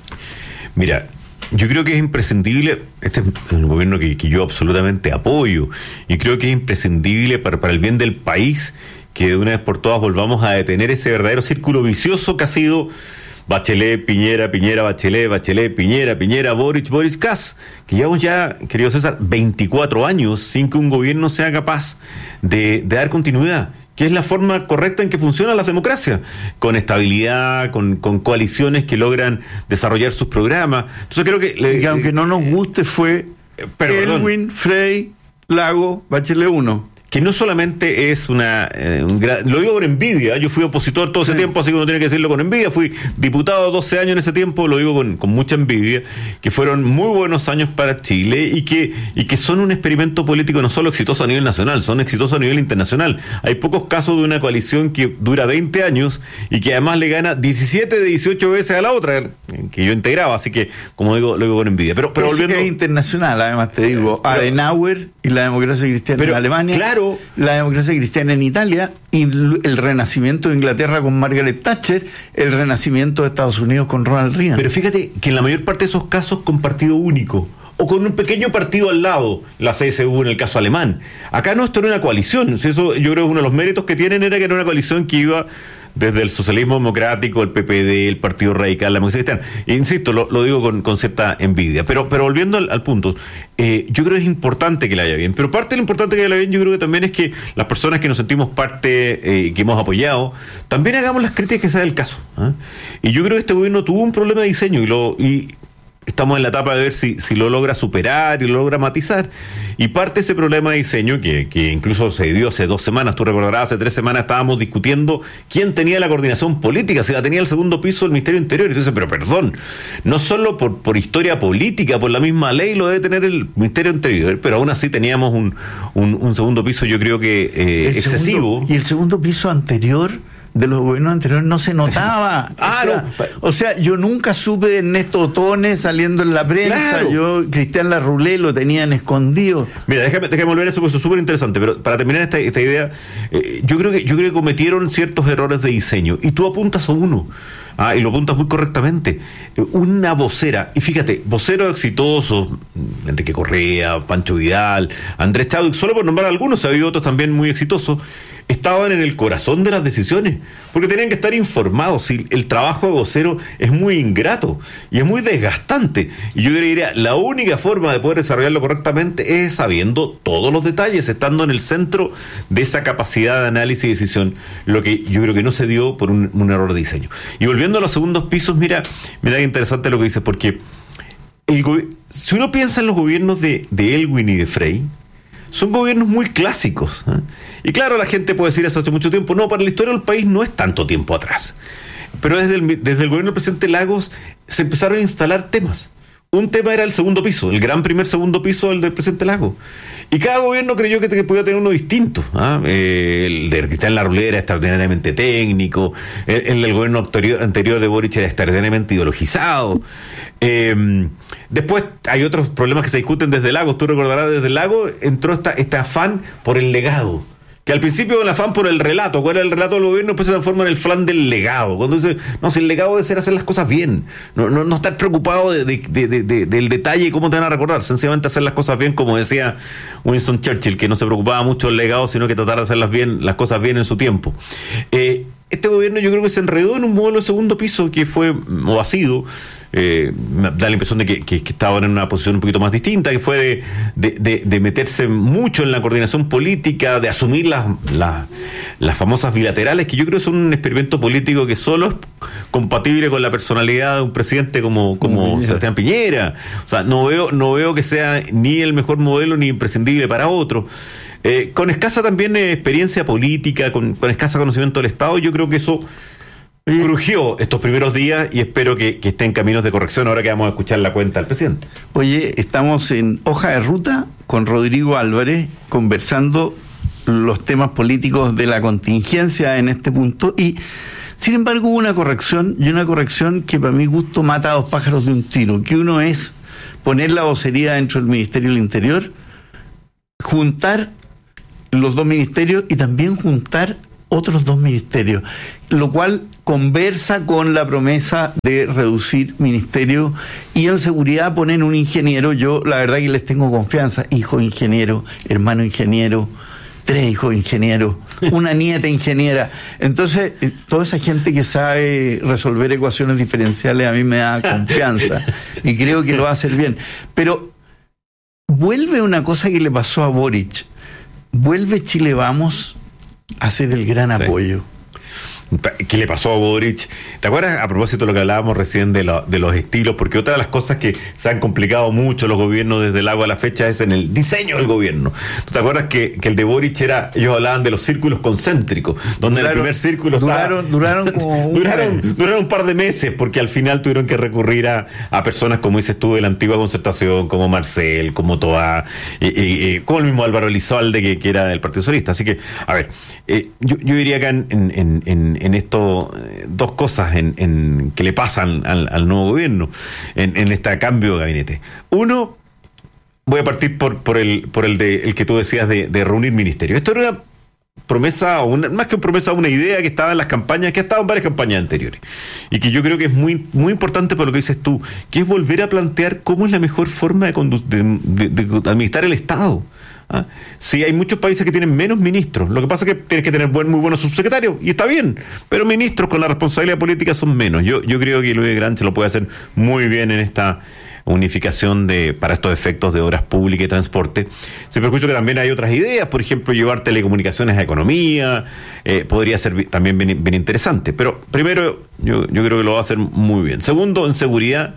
Mira, yo creo que es imprescindible, este es un gobierno que, que yo absolutamente apoyo, y creo que es imprescindible para, para el bien del país que de una vez por todas volvamos a detener ese verdadero círculo vicioso que ha sido Bachelet, Piñera, Piñera, Bachelet, Bachelet, Piñera, Piñera, Boric, Boric, Kass, que llevamos ya, querido César, veinticuatro años sin que un gobierno sea capaz de, de dar continuidad, que es la forma correcta en que funcionan las democracias, con estabilidad, con, con coaliciones que logran desarrollar sus programas. Entonces creo que... Le, y que aunque no nos guste fue pero, Elwin, Frey, Lago, Bachelet uno. Que no solamente es una... Eh, un gra... Lo digo por envidia, yo fui opositor todo ese sí. tiempo, así que uno tiene que decirlo con envidia, fui diputado doce años en ese tiempo, lo digo con, con mucha envidia, que fueron muy buenos años para Chile y que, y que son un experimento político no solo exitoso a nivel nacional, son exitosos a nivel internacional. Hay pocos casos de una coalición que dura veinte años y que además le gana diecisiete de dieciocho veces a la otra, que yo integraba, así que, como digo, lo digo con envidia. Pero, pero es volviendo... que es internacional, además te digo, pero, Adenauer y la democracia cristiana pero, en Alemania. Claro, la democracia cristiana en Italia y el renacimiento de Inglaterra con Margaret Thatcher, el renacimiento de Estados Unidos con Ronald Reagan. Pero fíjate que en la mayor parte de esos casos con partido único o con un pequeño partido al lado, la C S U en el caso alemán. Acá no, esto era una coalición. Eso yo creo que uno de los méritos que tienen era que era una coalición que iba desde el socialismo democrático, el P P D, el Partido Radical, la democracia cristiana. E insisto, lo, lo digo con, con cierta envidia. Pero, pero volviendo al, al punto, eh, yo creo que es importante que le vaya bien. Pero parte de lo importante que le vaya bien, yo creo que también es que las personas que nos sentimos parte, eh, que hemos apoyado, también hagamos las críticas que sea el caso. ¿eh? Y yo creo que este gobierno tuvo un problema de diseño y lo... Y, estamos en la etapa de ver si, si lo logra superar y lo logra matizar. Y parte de ese problema de diseño, que, que incluso se dio hace dos semanas, tú recordarás, hace tres semanas estábamos discutiendo quién tenía la coordinación política, si la tenía el segundo piso del Ministerio Interior. Y entonces, pero perdón, no solo por, por historia política, por la misma ley lo debe tener el Ministerio Interior, pero aún así teníamos un, un, un segundo piso, yo creo que eh, excesivo. Segundo, y el segundo piso anterior de los gobiernos anteriores no se notaba. ah, o, sea, no. o sea, yo nunca supe de Ernesto Otones saliendo en la prensa. Claro. Yo, Cristian Larroulé lo tenían escondido. Mira, déjame, déjame volver a eso, porque eso es súper interesante, pero para terminar esta, esta idea, eh, yo creo que yo creo que cometieron ciertos errores de diseño, y tú apuntas a uno. Ah, y lo apuntas muy correctamente. Una vocera, y fíjate, voceros exitosos, Enrique Correa, Pancho Vidal, Andrés Chadwick, solo por nombrar algunos, había otros también muy exitosos, estaban en el corazón de las decisiones, porque tenían que estar informados. Y el trabajo de vocero es muy ingrato y es muy desgastante. Y yo diría, la única forma de poder desarrollarlo correctamente es sabiendo todos los detalles, estando en el centro de esa capacidad de análisis y decisión, lo que yo creo que no se dio por un, un error de diseño. Y volviendo a los segundos pisos, mira, mira qué interesante lo que dices, porque el go- si uno piensa en los gobiernos de, de Elwin y de Frey, son gobiernos muy clásicos. ¿eh? Y claro, la gente puede decir eso hace mucho tiempo. No, para la historia del país no es tanto tiempo atrás. Pero desde el, desde el gobierno del presidente Lagos se empezaron a instalar temas. Un tema era el segundo piso, el gran primer segundo piso, el del presidente Lagos. Y cada gobierno creyó que, que podía tener uno distinto. ¿ah? Eh, el de Cristian Larroulé era extraordinariamente técnico, el, el del gobierno anterior, anterior de Boric era extraordinariamente ideologizado. Eh, después hay otros problemas que se discuten desde Lagos. Tú recordarás, desde Lagos entró esta, este afán por el legado. Que al principio el afán por el relato, ¿cuál era el relato del gobierno? Después se transforma en el flan del legado. Cuando dice, no, si el legado debe ser hacer las cosas bien, no, no, no estar preocupado de, de, de, de, del detalle y cómo te van a recordar, sencillamente hacer las cosas bien, como decía Winston Churchill, que no se preocupaba mucho del legado, sino que tratar de hacer las, bien, las cosas bien en su tiempo. Eh, este gobierno yo creo que se enredó en un modelo de segundo piso que fue, o ha sido, Eh, me da la impresión de que, que, que estaban en una posición un poquito más distinta, que fue de, de, de, de meterse mucho en la coordinación política, de asumir las, las, las famosas bilaterales, que yo creo que son un experimento político que solo es compatible con la personalidad de un presidente como, como Piñera. Sebastián Piñera. O sea, no veo, no veo que sea ni el mejor modelo ni imprescindible para otro. Eh, con escasa también eh, experiencia política, con, con escasa conocimiento del Estado, yo creo que eso crujió estos primeros días, y espero que, que esté en caminos de corrección ahora que vamos a escuchar la cuenta del presidente. Oye, estamos en Hoja de Ruta con Rodrigo Álvarez conversando los temas políticos de la contingencia en este punto, y Sin embargo, hubo una corrección, y una corrección que para mi gusto mata a dos pájaros de un tiro, que uno es poner la vocería dentro del Ministerio del Interior, juntar los dos ministerios y también juntar otros dos ministerios, lo cual conversa con la promesa de reducir ministerios, y en seguridad poner un ingeniero. Yo la verdad que les tengo confianza, hijo ingeniero, hermano ingeniero, tres hijos ingenieros, una nieta ingeniera. Entonces, toda esa gente que sabe resolver ecuaciones diferenciales a mí me da confianza y creo que lo va a hacer bien. Pero vuelve una cosa que le pasó a Boric. Vuelve Chile Vamos a ser el gran sí. apoyo. ¿Qué le pasó a Boric? ¿Te acuerdas a propósito de lo que hablábamos recién de, lo, de los estilos? Porque otra de las cosas que se han complicado mucho los gobiernos desde el agua a la fecha es en el diseño del gobierno. ¿Tú te acuerdas que, que el de Boric era, ellos hablaban de los círculos concéntricos, donde duraron, el primer círculo duraron, estaba, duraron como un duraron, duraron un par de meses, porque al final tuvieron que recurrir a, a personas, como dices tú, de la antigua concertación, como Marcel, como Toá, y, y, y, como el mismo Álvaro Elizalde, que, que era del Partido Socialista. Así que, a ver, eh, yo, yo diría acá en, en, en en esto eh, dos cosas en, en que le pasan al, al nuevo gobierno en, en este cambio de gabinete. Uno, voy a partir por por el por el de el que tú decías de, de reunir ministerios. Esto era una promesa, una, más que una promesa, una idea que estaba en las campañas, que ha estado en varias campañas anteriores, y que yo creo que es muy muy importante por lo que dices tú, que es volver a plantear cómo es la mejor forma de, condu- de, de, de administrar el Estado. ¿Ah? Sí, hay muchos países que tienen menos ministros. Lo que pasa es que tienes que tener buen, muy buenos subsecretarios, y está bien, pero ministros con la responsabilidad política son menos. Yo yo creo que Luis Granche lo puede hacer muy bien en esta unificación de para estos efectos de obras públicas y transporte. Se escucho que también hay otras ideas, por ejemplo, llevar telecomunicaciones a economía, eh, podría ser también bien, bien interesante. Pero primero, yo, yo creo que lo va a hacer muy bien. Segundo, en seguridad,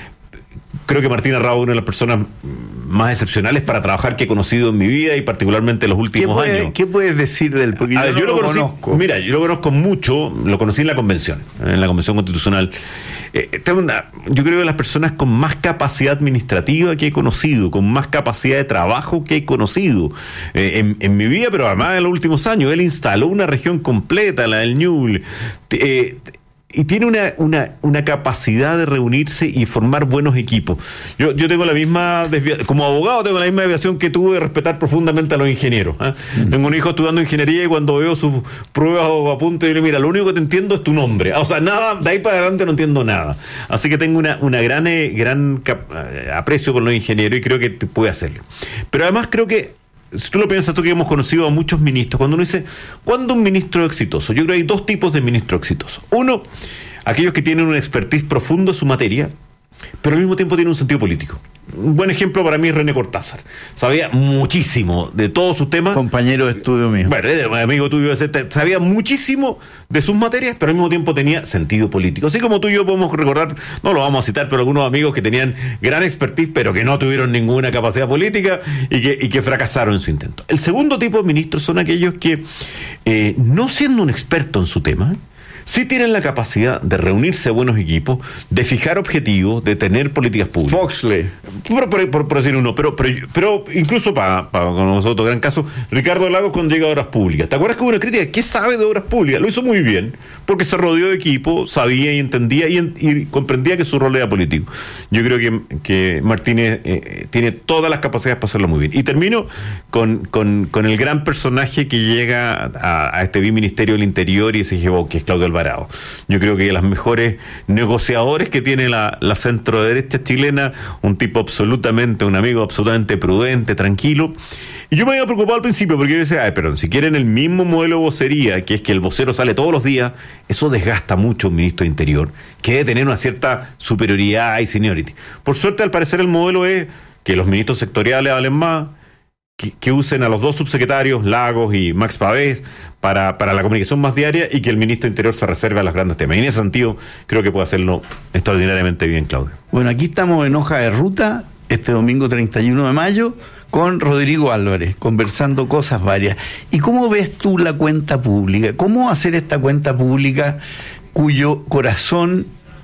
creo que Martín Arrao es una de las personas más excepcionales para trabajar que he conocido en mi vida, y particularmente en los últimos ¿Qué puede, años. ¿Qué puedes decir del? Porque A yo, ver, yo no lo, lo conocí, conozco. Mira, yo lo conozco mucho, lo conocí en la convención, en la convención constitucional. Eh, tengo una, yo creo que las personas con más capacidad administrativa que he conocido, con más capacidad de trabajo que he conocido eh, en, en mi vida, pero además en los últimos años. Él instaló una región completa, la del Ñuble, eh, y tiene una, una, una capacidad de reunirse y formar buenos equipos. Yo, yo tengo la misma desvia- como abogado tengo la misma desviación que tuve de respetar profundamente a los ingenieros. ¿eh? Mm. Tengo un hijo estudiando ingeniería, y cuando veo sus pruebas o apuntes, yo le digo, mira, lo único que te entiendo es tu nombre. O sea, nada, de ahí para adelante no entiendo nada. Así que tengo una, una gran, eh, gran cap- aprecio por los ingenieros, y creo que te puede hacerlo. Pero además creo que, si tú lo piensas, tú que hemos conocido a muchos ministros, cuando uno dice, ¿cuándo un ministro es exitoso? Yo creo que hay dos tipos de ministros exitosos. Uno, aquellos que tienen una expertise profunda en su materia, pero al mismo tiempo tienen un sentido político. Un buen ejemplo para mí es René Cortázar. Sabía muchísimo de todos sus temas. Compañero de estudio mío. Bueno, amigo tuyo, sabía muchísimo de sus materias, pero al mismo tiempo tenía sentido político. Así como tú y yo podemos recordar, no lo vamos a citar, pero algunos amigos que tenían gran expertise, pero que no tuvieron ninguna capacidad política, y que, y que fracasaron en su intento. El segundo tipo de ministros son aquellos que, eh, no siendo un experto en su tema, sí tienen la capacidad de reunirse a buenos equipos, de fijar objetivos, de tener políticas públicas. Foxley. Por, por, por, por decir uno, pero, pero, pero incluso para, para con nosotros, gran caso, Ricardo Lagos cuando llega a Obras Públicas. ¿Te acuerdas que hubo una crítica? ¿Qué sabe de Obras Públicas? Lo hizo muy bien, porque se rodeó de equipo, sabía y entendía y, y comprendía que su rol era político. Yo creo que, que Martínez eh, tiene todas las capacidades para hacerlo muy bien. Y termino con, con, con el gran personaje que llega a, a este biministerio del Interior y se llevó, que es Claudio Alvarado. Yo creo que los mejores negociadores que tiene la, la centro derecha chilena, un tipo absolutamente, un amigo absolutamente prudente, tranquilo. Y yo me había preocupado al principio, porque yo decía, ay, pero si quieren el mismo modelo de vocería, que es que el vocero sale todos los días, eso desgasta mucho a un ministro de Interior, que debe tener una cierta superioridad y seniority. Por suerte, al parecer, el modelo es que los ministros sectoriales hablen más, Que, que usen a los dos subsecretarios, Lagos y Max Pavés, para, para la comunicación más diaria, y que el ministro de Interior se reserve a los grandes temas. Y en ese sentido, creo que puede hacerlo extraordinariamente bien, Claudio. Bueno, aquí estamos en Hoja de Ruta, este domingo treinta y uno de mayo, con Rodrigo Álvarez, conversando cosas varias. ¿Y cómo ves tú la cuenta pública? ¿Cómo hacer esta cuenta pública cuyo corazón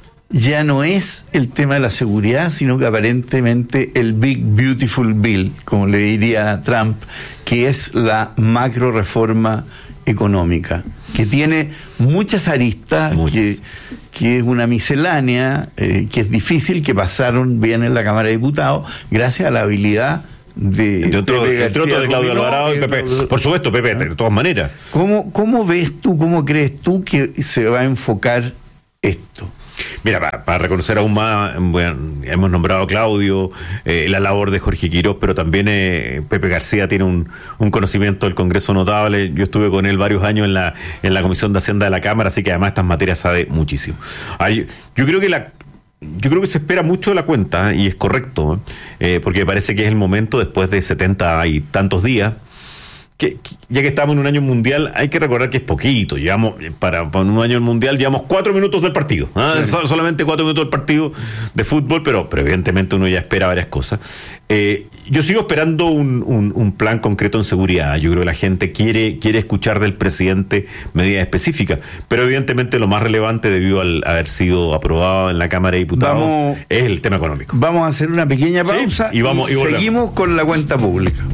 ya no es el tema de la seguridad, sino que aparentemente el Big Beautiful Bill, como le diría Trump, que es la macro reforma económica, que tiene muchas aristas, muchas. Que, que es una miscelánea, eh, que es difícil, que pasaron bien en la Cámara de Diputados, gracias a la habilidad de, entre otro, Pepe entre otro de Claudio Alvarado y Pepe. Por supuesto, Pepe, de todas maneras. ¿Cómo, cómo ves tú, cómo crees tú que se va a enfocar esto? Mira, para, para reconocer aún más, bueno, hemos nombrado a Claudio, eh, la labor de Jorge Quirós, pero también eh, Pepe García tiene un, un conocimiento del Congreso notable. Yo estuve con él varios años en la en la Comisión de Hacienda de la Cámara, así que además estas materias sabe muchísimo. Hay, yo creo que la Yo creo que se espera mucho de la cuenta, y es correcto, eh, porque parece que es el momento, después de setenta y tantos días, que, que ya que estamos en un año mundial, hay que recordar que es poquito. Llevamos, para, para un año mundial, llevamos cuatro minutos del partido. ¿Ah? Sí. Sol, solamente cuatro minutos del partido de fútbol, pero, pero evidentemente uno ya espera varias cosas. Eh, yo sigo esperando un, un, un plan concreto en seguridad. Yo creo que la gente quiere, quiere escuchar del presidente medidas específicas, pero evidentemente lo más relevante, debido al haber sido aprobado en la Cámara de Diputados, vamos, es el tema económico. Vamos a hacer una pequeña pausa, sí, y, vamos, y, y seguimos con la cuenta pública.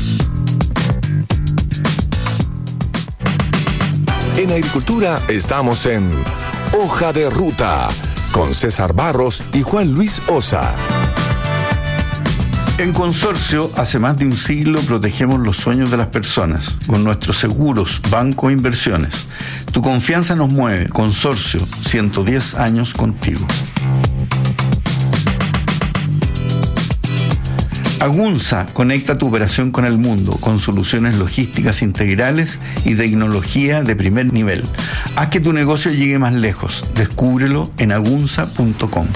En Agricultura estamos en Hoja de Ruta con César Barros y Juan Luis Osa. En Consorcio, hace más de un siglo protegemos los sueños de las personas con nuestros seguros, banco e inversiones. Tu confianza nos mueve. Consorcio, ciento diez años contigo. Agunza conecta tu operación con el mundo con soluciones logísticas integrales y tecnología de primer nivel. Haz que tu negocio llegue más lejos. Descúbrelo en agunza punto com.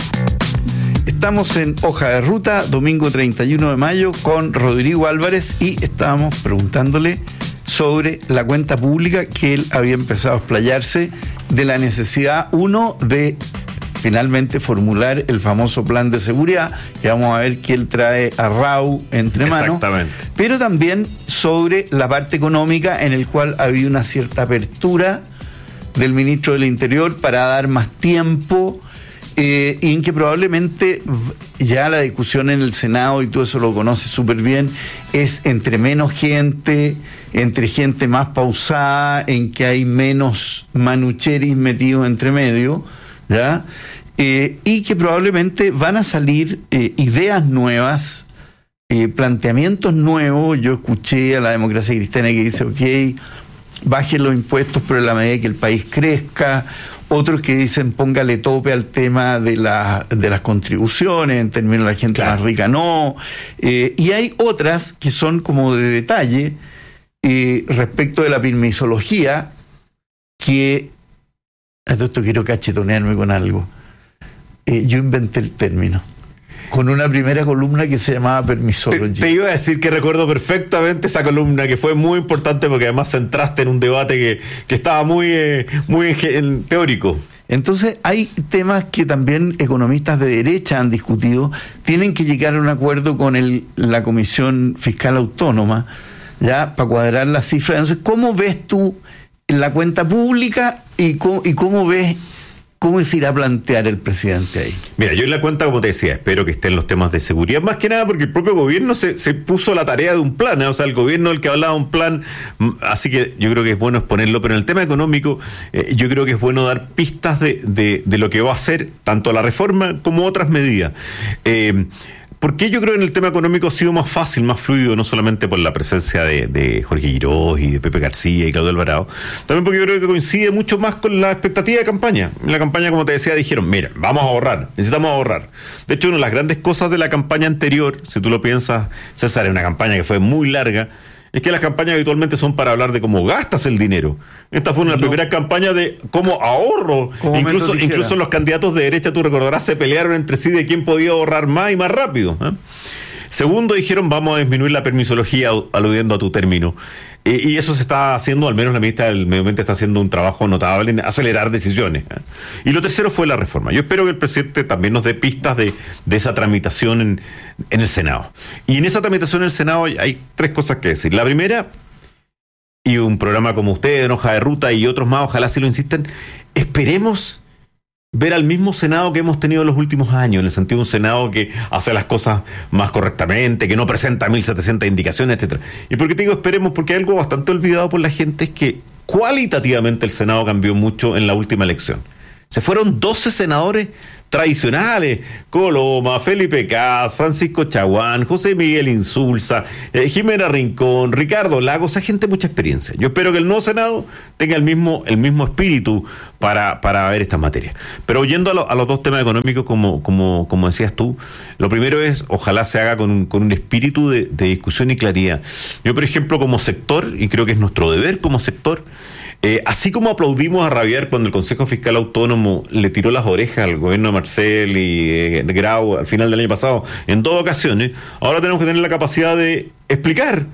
Estamos en Hoja de Ruta, domingo treinta y uno de mayo, con Rodrigo Álvarez, y estábamos preguntándole sobre la cuenta pública, que él había empezado a explayarse de la necesidad, uno, de finalmente formular el famoso plan de seguridad, que vamos a ver que él trae a Rau entre manos. Exactamente. Pero también sobre la parte económica, en el cual ha habido una cierta apertura del ministro del Interior para dar más tiempo, eh, y en que probablemente ya la discusión en el Senado, y tú eso lo conoces súper bien, es entre menos gente, entre gente más pausada, en que hay menos manucheris metidos entre medio, ¿ya? Eh, y que probablemente van a salir eh, ideas nuevas, eh, planteamientos nuevos. Yo escuché a la Democracia Cristiana que dice, ok, bajen los impuestos, pero en la medida que el país crezca. Otros que dicen, póngale tope al tema de, la, de las contribuciones, en términos de la gente claro. más rica, no. Eh, y hay otras que son como de detalle, eh, respecto de la permisología, que... A todo esto quiero cachetonearme con algo. Eh, yo inventé el término con una primera columna que se llamaba Permisología. Te, te iba a decir que recuerdo perfectamente esa columna, que fue muy importante porque además centraste en un debate que, que estaba muy, eh, muy en, en teórico. Entonces hay temas que también economistas de derecha han discutido. Tienen que llegar a un acuerdo con el, la Comisión Fiscal Autónoma, ya, para cuadrar las cifras. Entonces, ¿cómo ves tú la cuenta pública y cómo, y cómo ves cómo se irá a plantear el presidente ahí? Mira, yo en la cuenta, como te decía, espero que estén los temas de seguridad, más que nada porque el propio gobierno se, se puso la tarea de un plan, ¿eh? O sea, el gobierno el que hablaba de un plan, así que yo creo que es bueno exponerlo, pero en el tema económico eh, yo creo que es bueno dar pistas de, de, de lo que va a hacer tanto la reforma como otras medidas. Eh, ¿Por qué yo creo que en el tema económico ha sido más fácil, más fluido, no solamente por la presencia de, de Jorge Quirós y de Pepe García y Claudio Alvarado, también porque yo creo que coincide mucho más con la expectativa de campaña? En la campaña, como te decía, dijeron, mira, vamos a ahorrar, necesitamos ahorrar. De hecho, una de las grandes cosas de la campaña anterior, si tú lo piensas, César, es una campaña que fue muy larga, es que las campañas habitualmente son para hablar de cómo gastas el dinero. Esta fue una de las no. primeras campañas de cómo ahorro. Incluso, incluso los candidatos de derecha, tú recordarás, se pelearon entre sí de quién podía ahorrar más y más rápido, ¿eh? Segundo, dijeron, vamos a disminuir la permisología, aludiendo a tu término. Eh, y eso se está haciendo, al menos la ministra del Medio Ambiente está haciendo un trabajo notable en acelerar decisiones, ¿eh? Y lo tercero fue la reforma. Yo espero que el presidente también nos dé pistas de, de esa tramitación en, en el Senado. Y en esa tramitación en el Senado hay, hay tres cosas que decir. La primera, y un programa como ustedes, en Hoja de Ruta y otros más, ojalá si lo insisten, esperemos ver al mismo Senado que hemos tenido en los últimos años, en el sentido de un Senado que hace las cosas más correctamente, que no presenta mil setecientas indicaciones, etcétera. Y por qué te digo esperemos, porque algo bastante olvidado por la gente es que cualitativamente el Senado cambió mucho en la última elección. Se fueron doce senadores tradicionales: Coloma, Felipe Cas, Francisco Chaguán, José Miguel Insulza, eh, Jimena Rincón, Ricardo Lagos, esa gente de mucha experiencia. Yo espero que el nuevo Senado tenga el mismo, el mismo espíritu para, para ver estas materias. Pero yendo a, lo, a los dos temas económicos, como, como, como decías tú, lo primero es, ojalá se haga con un, con un espíritu de, de discusión y claridad. Yo, por ejemplo, como sector, y creo que es nuestro deber como sector, Eh, así como aplaudimos a rabiar cuando el Consejo Fiscal Autónomo le tiró las orejas al gobierno de Marcel y eh, Grau al final del año pasado, en dos ocasiones, ahora tenemos que tener la capacidad de explicar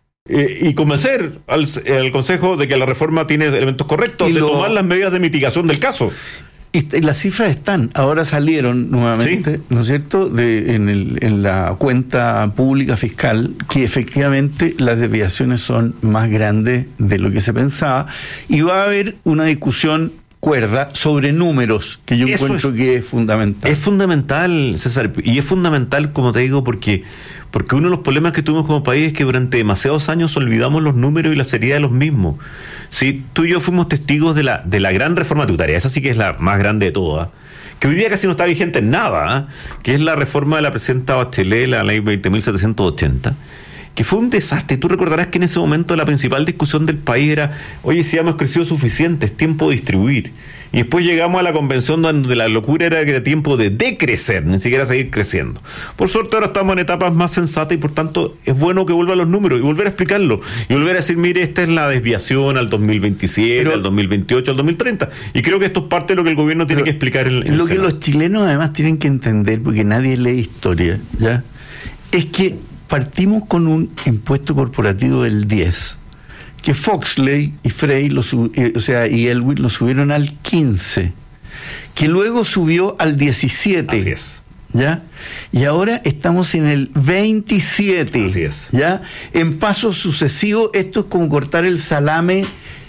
eh, y convencer al, al Consejo de que la reforma tiene elementos correctos, y de lo... tomar las medidas de mitigación del caso. Y las cifras están, ahora salieron nuevamente, ¿sí?, ¿no es cierto?, de, en, el, en la cuenta pública fiscal, que efectivamente las desviaciones son más grandes de lo que se pensaba, y va a haber una discusión cuerda sobre números, que yo Eso encuentro es, que es fundamental. Es fundamental, César, y es fundamental, como te digo, porque... Porque uno de los problemas que tuvimos como país es que durante demasiados años olvidamos los números y la seriedad de los mismos. Sí, tú y yo fuimos testigos de la de la gran reforma tributaria, esa sí que es la más grande de todas, que hoy día casi no está vigente en nada, ¿eh? Que es la reforma de la presidenta Bachelet, la ley veinte mil setecientos ochenta, que fue un desastre. Tú recordarás que en ese momento la principal discusión del país era, oye, si hemos crecido suficiente, es tiempo de distribuir. Y después llegamos a la convención donde la locura era que era tiempo de decrecer, ni siquiera seguir creciendo. Por suerte ahora estamos en etapas más sensatas y por tanto es bueno que vuelvan los números y volver a explicarlo. Y volver a decir, mire, esta es la desviación al dos mil veintisiete, Pero, al dos mil veintiocho, al dos mil treinta. Y creo que esto es parte de lo que el gobierno tiene que explicar en, en Lo el que Senado. Los chilenos además tienen que entender, porque nadie lee historia, ¿ya? Es que partimos con un impuesto corporativo del diez, que Foxley y Frey, lo sub, eh, o sea, y Elwin lo subieron al quince, que luego subió al diecisiete. Así es. ¿Ya? Y ahora estamos en el veintisiete. Así es. ¿Ya? En pasos sucesivos, esto es como cortar el salame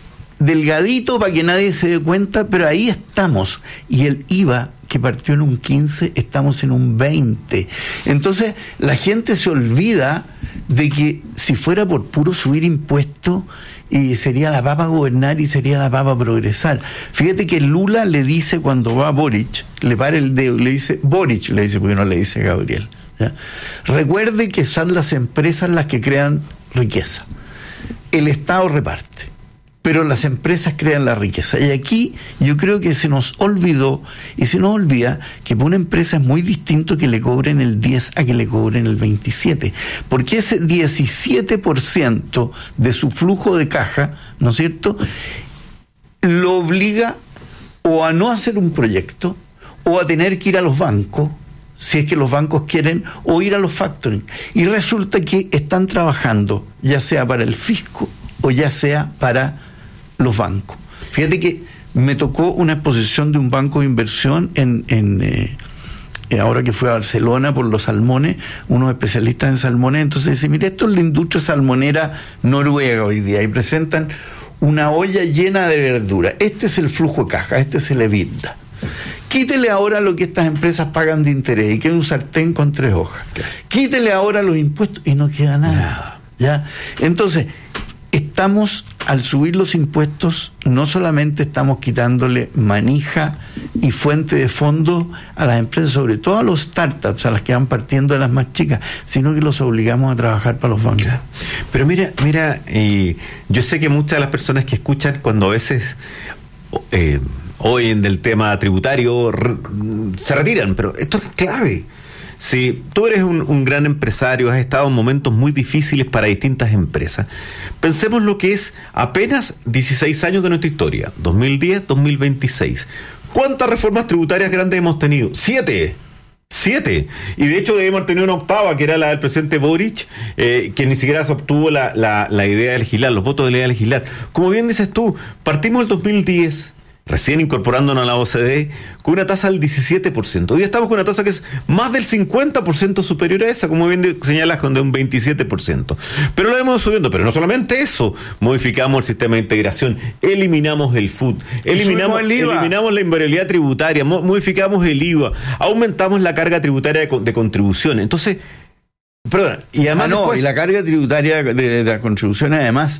delgadito para que nadie se dé cuenta, pero ahí estamos. Y el I V A, que partió en un quince, estamos en un veinte. Entonces, la gente se olvida de que si fuera por puro subir impuestos, y sería la papa gobernar y sería la papa progresar. Fíjate que Lula le dice cuando va a Boric, le para el dedo y le dice, Boric le dice, porque no le dice Gabriel, ¿ya? Recuerde que son las empresas las que crean riqueza. El Estado reparte, pero las empresas crean la riqueza. Y aquí yo creo que se nos olvidó, y se nos olvida que para una empresa es muy distinto que le cobren el diez a que le cobren el veintisiete, porque ese diecisiete por ciento de su flujo de caja, ¿no es cierto?, lo obliga o a no hacer un proyecto, o a tener que ir a los bancos, si es que los bancos quieren, o ir a los factoring. Y resulta que están trabajando, ya sea para el fisco, o ya sea para los bancos. Fíjate que me tocó una exposición de un banco de inversión en, en eh, ahora que fui a Barcelona por los salmones, unos especialistas en salmones, entonces dice, mire, esto es la industria salmonera noruega hoy día, y presentan una olla llena de verdura. Este es el flujo de caja, este es el EBITDA. Quítele ahora lo que estas empresas pagan de interés y queda un sartén con tres hojas. Quítele ahora los impuestos y no queda nada. ¿Ya? Entonces, estamos, al subir los impuestos, no solamente estamos quitándole manija y fuente de fondos a las empresas, sobre todo a los startups, a las que van partiendo de las más chicas, sino que los obligamos a trabajar para los bancos. Pero mira, mira, eh, yo sé que muchas de las personas que escuchan, cuando a veces eh, oyen del tema tributario, re, se retiran, pero esto es clave. Si tú eres un, un gran empresario, has estado en momentos muy difíciles para distintas empresas, pensemos lo que es apenas dieciséis años de nuestra historia, dos mil diez, dos mil veintiséis. ¿Cuántas reformas tributarias grandes hemos tenido? Siete. Siete. Y de hecho debemos tener una octava, que era la del presidente Boric, eh, que ni siquiera se obtuvo la, la, la idea de legislar, los votos de la idea de legislar. Como bien dices tú, partimos del dos mil diez, recién incorporándonos a la O C D, con una tasa del diecisiete por ciento. Hoy estamos con una tasa que es más del cincuenta por ciento superior a esa, como bien señalas, con de un veintisiete por ciento. Pero lo hemos subiendo, pero no solamente eso, modificamos el sistema de integración, eliminamos el F U T, eliminamos, el eliminamos la invariabilidad tributaria, modificamos el I V A, aumentamos la carga tributaria de, de contribución. Entonces, perdón, y además... Ah, no, después, y la carga tributaria de, de la contribución además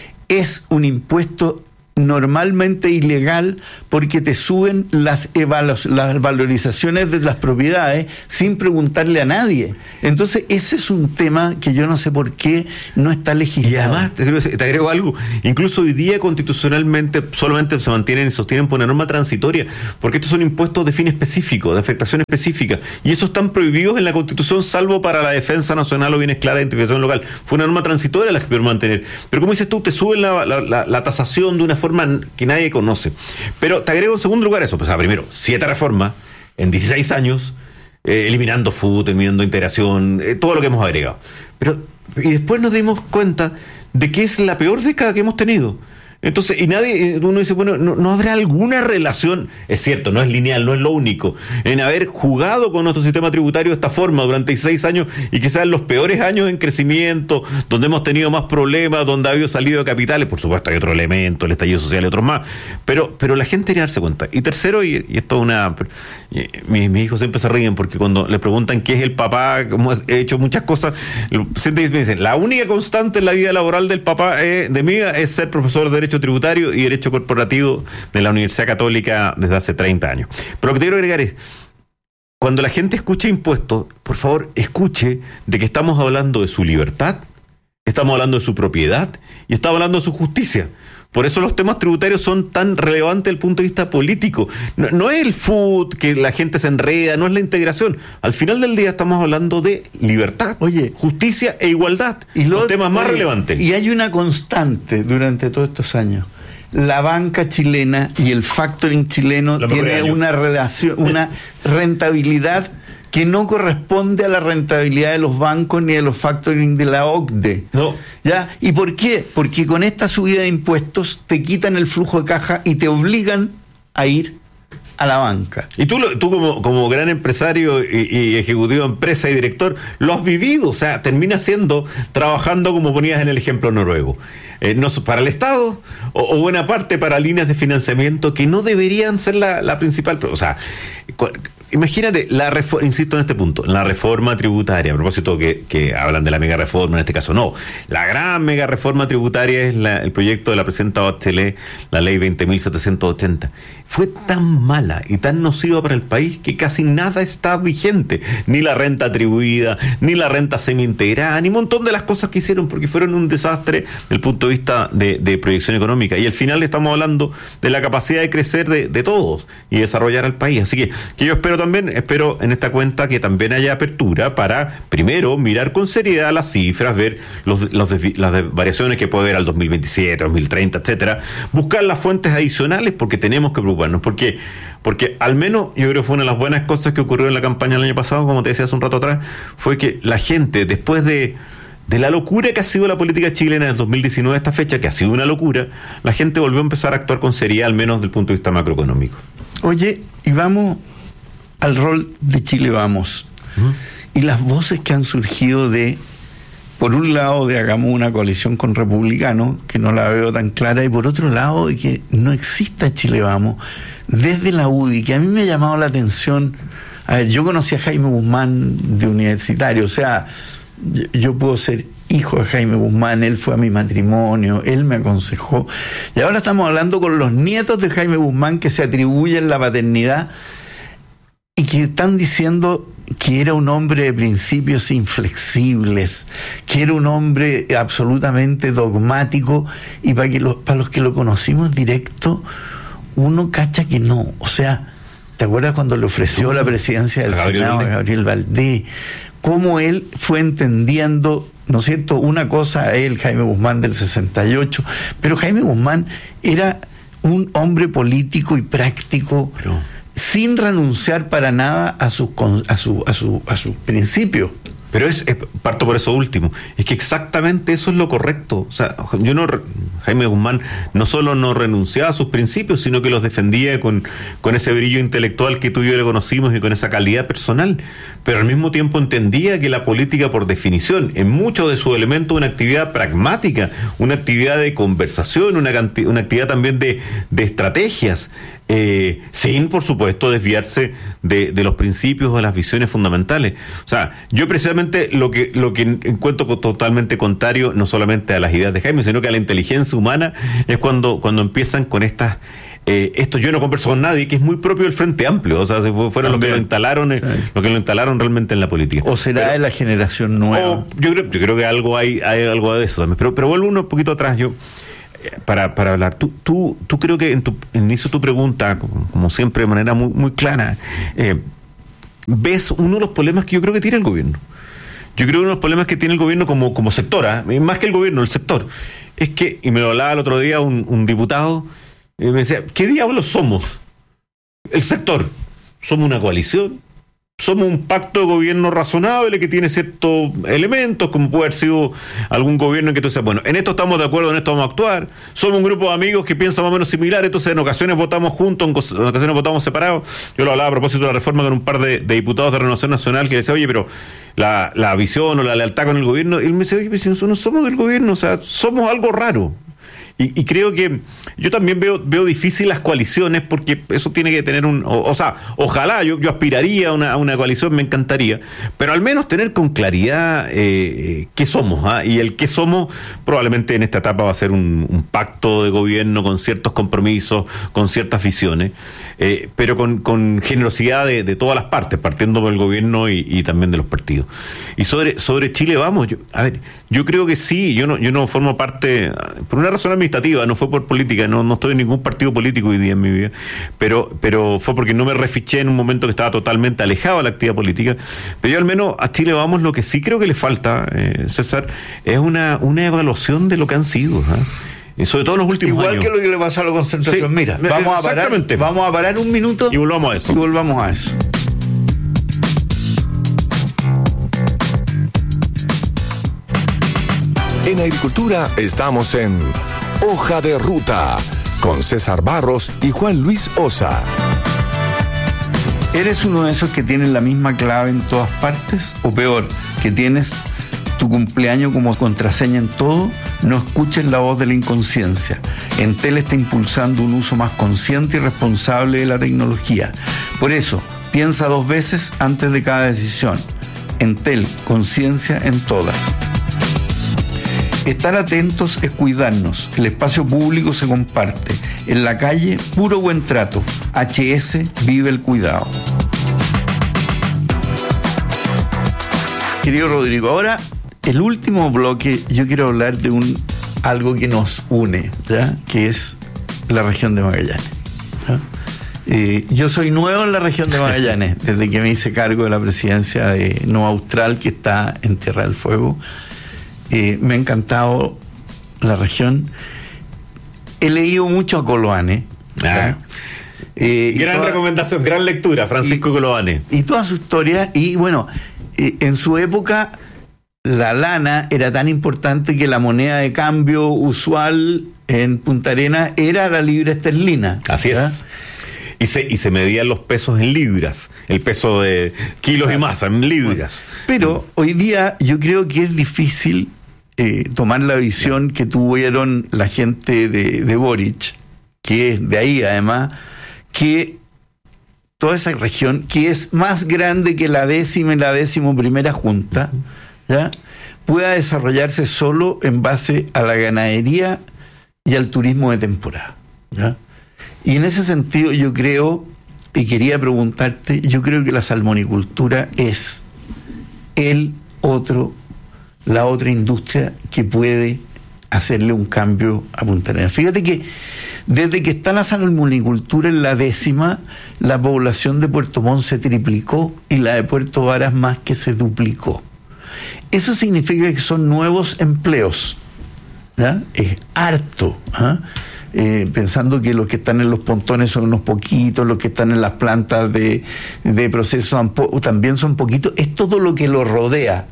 es un impuesto normalmente ilegal porque te suben las, evalu- las valorizaciones de las propiedades sin preguntarle a nadie. Entonces ese es un tema que yo no sé por qué no está legislado. Y además, te agrego, te agrego algo, incluso hoy día constitucionalmente solamente se mantienen y sostienen por una norma transitoria, porque estos son impuestos de fin específico, de afectación específica, y esos están prohibidos en la Constitución salvo para la defensa nacional o bienes claras de integración local. Fue una norma transitoria la que pudieron mantener. Pero como dices tú, te suben la, la, la, la tasación de una forma que nadie conoce. Pero te agrego en segundo lugar eso, pues, o sea, primero, siete reformas en dieciséis años, eh, eliminando F U T, eliminando integración, eh, todo lo que hemos agregado. Pero, y después nos dimos cuenta de que es la peor década que hemos tenido. Entonces, y nadie, uno dice, bueno, no, no habrá alguna relación, es cierto, no es lineal, no es lo único, en haber jugado con nuestro sistema tributario de esta forma durante dieciséis años y que sean los peores años en crecimiento, donde hemos tenido más problemas, donde ha habido salido de capitales, por supuesto hay otro elemento, el estallido social y otros más, pero, pero la gente tiene que darse cuenta. Y tercero, y, y esto es una... Mis, mis hijos siempre se ríen porque cuando le preguntan qué es el papá, cómo he hecho muchas cosas, siempre me dicen, la única constante en la vida laboral del papá, eh, de mí, es ser profesor de Derecho Tributario y Derecho Corporativo de la Universidad Católica desde hace treinta años. Pero lo que te quiero agregar es, cuando la gente escuche impuestos, por favor, escuche de que estamos hablando de su libertad, estamos hablando de su propiedad y estamos hablando de su justicia. Por eso los temas tributarios son tan relevantes desde el punto de vista político. No, no es el F U T, que la gente se enreda, no es la integración. Al final del día estamos hablando de libertad, oye, justicia e igualdad, y lo, los temas más oye, relevantes. Y hay una constante durante todos estos años. La banca chilena y el factoring chileno tiene una relación, una rentabilidad que no corresponde a la rentabilidad de los bancos ni de los factoring de la O C D E. No. ¿Ya? ¿Y por qué? Porque con esta subida de impuestos te quitan el flujo de caja y te obligan a ir a la banca. Y tú, tú como, como gran empresario y, y ejecutivo de empresa y director, lo has vivido, o sea, termina siendo, trabajando como ponías en el ejemplo noruego. Eh, no para el Estado o, o buena parte para líneas de financiamiento que no deberían ser la, la principal, o sea, cu- imagínate, la reforma, insisto en este punto, la reforma tributaria, a propósito que, que hablan de la mega reforma, en este caso no, la gran mega reforma tributaria es la, el proyecto de la presidenta Bachelet, la ley veinte mil setecientos ochenta. Fue tan mala y tan nociva para el país que casi nada está vigente, ni la renta atribuida, ni la renta semi-integrada, ni un montón de las cosas que hicieron, porque fueron un desastre desde el punto de vista de, de proyección económica. Y al final estamos hablando de la capacidad de crecer de, de todos y desarrollar al país. Así que, que yo espero también, espero en esta cuenta que también haya apertura para, primero, mirar con seriedad las cifras, ver los, los de, las de variaciones que puede haber al dos mil veintisiete, dos mil treinta, etcétera, buscar las fuentes adicionales porque tenemos que preocuparnos. ¿Por qué? Porque al menos yo creo que fue una de las buenas cosas que ocurrió en la campaña del año pasado, como te decía hace un rato atrás, fue que la gente, después de de la locura que ha sido la política chilena del dos mil diecinueve a esta fecha, que ha sido una locura, la gente volvió a empezar a actuar con seriedad, al menos desde el punto de vista macroeconómico. Oye, y vamos al rol de Chile Vamos. ¿Mm? Y las voces que han surgido de, por un lado, de hagamos una coalición con republicanos, que no la veo tan clara, y por otro lado, de que no exista Chile Vamos, desde la U D I, que a mí me ha llamado la atención. A ver, yo conocí a Jaime Guzmán de universitario, o sea, yo, yo puedo ser hijo de Jaime Guzmán, él fue a mi matrimonio, él me aconsejó, y ahora estamos hablando con los nietos de Jaime Guzmán que se atribuyen la paternidad y que están diciendo que era un hombre de principios inflexibles, que era un hombre absolutamente dogmático, y para, que lo, para los que lo conocimos directo, uno cacha que no. O sea, ¿te acuerdas cuando le ofreció la presidencia del Senado a Gabriel Valdés? Cómo él fue entendiendo, ¿no es cierto?, una cosa a él, Jaime Guzmán del sesenta y ocho, pero Jaime Guzmán era un hombre político y práctico, pero sin renunciar para nada a sus a su, a su, a sus principios. Pero es, es parto por eso último, es que exactamente eso es lo correcto. O sea, yo no, Jaime Guzmán no solo no renunciaba a sus principios, sino que los defendía con, con ese brillo intelectual que tú y yo le conocimos y con esa calidad personal, pero al mismo tiempo entendía que la política, por definición, en muchos de sus elementos, una actividad pragmática, una actividad de conversación, una, una actividad también de, de estrategias, eh, sin, por supuesto, desviarse de, de los principios o de las visiones fundamentales. O sea, yo precisamente lo que, lo que encuentro totalmente contrario, no solamente a las ideas de Jaime, sino que a la inteligencia humana, es cuando, cuando empiezan con estas... Eh, esto yo no converso con nadie, que es muy propio del Frente Amplio, o sea, se fue, fueron los que lo instalaron, sí. lo que lo instalaron realmente en la política. O será pero, de la generación nueva. O, yo creo, yo creo que algo hay, hay algo de eso también. Pero, pero vuelvo un poquito atrás, yo para, para hablar. Tú, tú, tú creo que en tu en inicio tu pregunta, como, como siempre, de manera muy, muy clara, eh, ves uno de los problemas que yo creo que tiene el gobierno. Yo creo que uno de los problemas que tiene el gobierno como, como sector, ¿eh? Más que el gobierno, el sector, es que, y me lo hablaba el otro día un, un diputado, y me decía, ¿qué diablos somos? El sector. ¿Somos una coalición? ¿Somos un pacto de gobierno razonable que tiene ciertos elementos, como puede haber sido algún gobierno en que tú dices, bueno, en esto estamos de acuerdo, en esto vamos a actuar? ¿Somos un grupo de amigos que piensan más o menos similar? Entonces en ocasiones votamos juntos, en ocasiones votamos separados. Yo lo hablaba a propósito de la reforma con un par de, de diputados de Renovación Nacional que decía, oye, pero la, la visión o la lealtad con el gobierno, y él me dice, oye, pero si nosotros no somos del gobierno, o sea, somos algo raro. Y, y creo que yo también veo veo difícil las coaliciones, porque eso tiene que tener un... O, o sea, ojalá, yo, yo aspiraría a una, a una coalición, me encantaría, pero al menos tener con claridad eh, qué somos, ¿eh? Y el qué somos probablemente en esta etapa va a ser un, un pacto de gobierno con ciertos compromisos, con ciertas visiones, eh, pero con, con generosidad de, de todas las partes, partiendo por el gobierno y, y también de los partidos. Y sobre, sobre Chile Vamos, yo, a ver, yo creo que sí, yo no, yo no formo parte, por una razón administrativa, no fue por política, no, no estoy en ningún partido político hoy día en mi vida, pero, pero fue porque no me refiché en un momento que estaba totalmente alejado de la actividad política. Pero yo al menos a Chile Vamos lo que sí creo que le falta, eh, César, es una, una evaluación de lo que han sido, ¿eh? Y sobre todo en los últimos Igual años. Igual que lo que le pasó a la concentración. Sí, Mira, vamos a parar, vamos a parar un minuto y volvamos a eso. Y volvamos a eso. En Agricultura estamos en Hoja de Ruta con César Barros y Juan Luis Osa. ¿Eres uno de esos que tienen la misma clave en todas partes? O peor, que tienes tu cumpleaños como contraseña en todo. No escuches la voz de la inconsciencia. Entel está impulsando un uso más consciente y responsable de la tecnología. Por eso, piensa dos veces antes de cada decisión. Entel, conciencia en todas. Estar atentos es cuidarnos. El espacio público se comparte. En la calle, puro buen trato. H S vive el cuidado. Querido Rodrigo, ahora el último bloque, yo quiero hablar de un algo que nos une, ¿ya? Que es la región de Magallanes, ¿ya? Eh, yo soy nuevo en la región de Magallanes, desde que me hice cargo de la presidencia de Nova Austral, que está en Tierra del Fuego. Eh, me ha encantado la región. He leído mucho a Coloane. Ah. Eh, gran toda, recomendación, gran lectura, Francisco y, Coloane. Y toda su historia. Y bueno, eh, en su época la lana era tan importante que la moneda de cambio usual en Punta Arenas era la libra esterlina. Así ¿verdad? Es. Y se, y se medían los pesos en libras, el peso de kilos claro. y masa en libras. Pero mm. hoy día yo creo que es difícil eh, tomar la visión que tuvieron la gente de, de Boric, que es de ahí además, que toda esa región, que es más grande que la décima y la décimo primera junta, ¿ya? pueda desarrollarse solo en base a la ganadería y al turismo de temporada, ¿ya? Y en ese sentido yo creo, y quería preguntarte, yo creo que la salmonicultura es el otro, la otra industria que puede hacerle un cambio a Punta Arenas. Fíjate que desde que está la salmonicultura en la décima, la población de Puerto Montt se triplicó y la de Puerto Varas más que se duplicó. Eso significa que son nuevos empleos, ¿ya? Es harto, ¿ah? Eh, pensando que los que están en los pontones son unos poquitos, los que están en las plantas de, de proceso también son poquitos, es todo lo que lo rodea,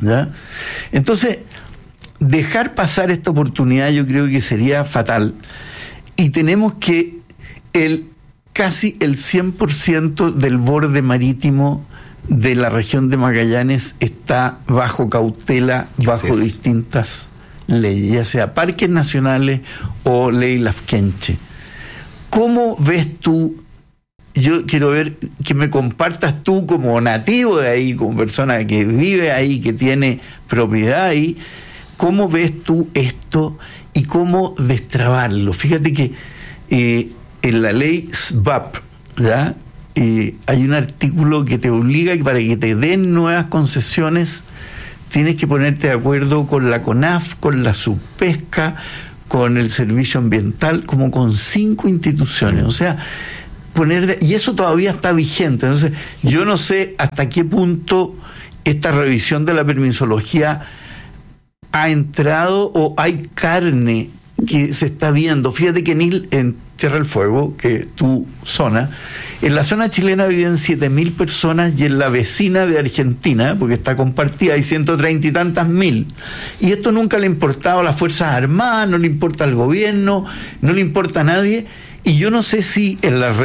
¿ya? Entonces, dejar pasar esta oportunidad yo creo que sería fatal. Y tenemos que el casi el cien por ciento del borde marítimo de la región de Magallanes está bajo cautela, bajo distintas leyes, ya sea parques nacionales o ley Lafkenche. ¿Cómo ves tú? Yo quiero ver que me compartas tú como nativo de ahí, como persona que vive ahí, que tiene propiedad ahí, ¿cómo ves tú esto y cómo destrabarlo? Fíjate que eh, en la ley S B A P, ¿ya? Eh, hay un artículo que te obliga que para que te den nuevas concesiones tienes que ponerte de acuerdo con la CONAF, con la Subpesca, con el Servicio Ambiental, como con cinco instituciones. O sea, poner de, y eso todavía está vigente. Entonces, yo no sé hasta qué punto esta revisión de la permisología ha entrado o hay carne que se está viendo. Fíjate que en, en Tierra del Fuego, que tu zona, en la zona chilena viven siete mil personas y en la vecina de Argentina, porque está compartida, hay ciento treinta y tantas mil. Y esto nunca le ha importado a las Fuerzas Armadas, no le importa al gobierno, no le importa a nadie. Y yo no sé si en las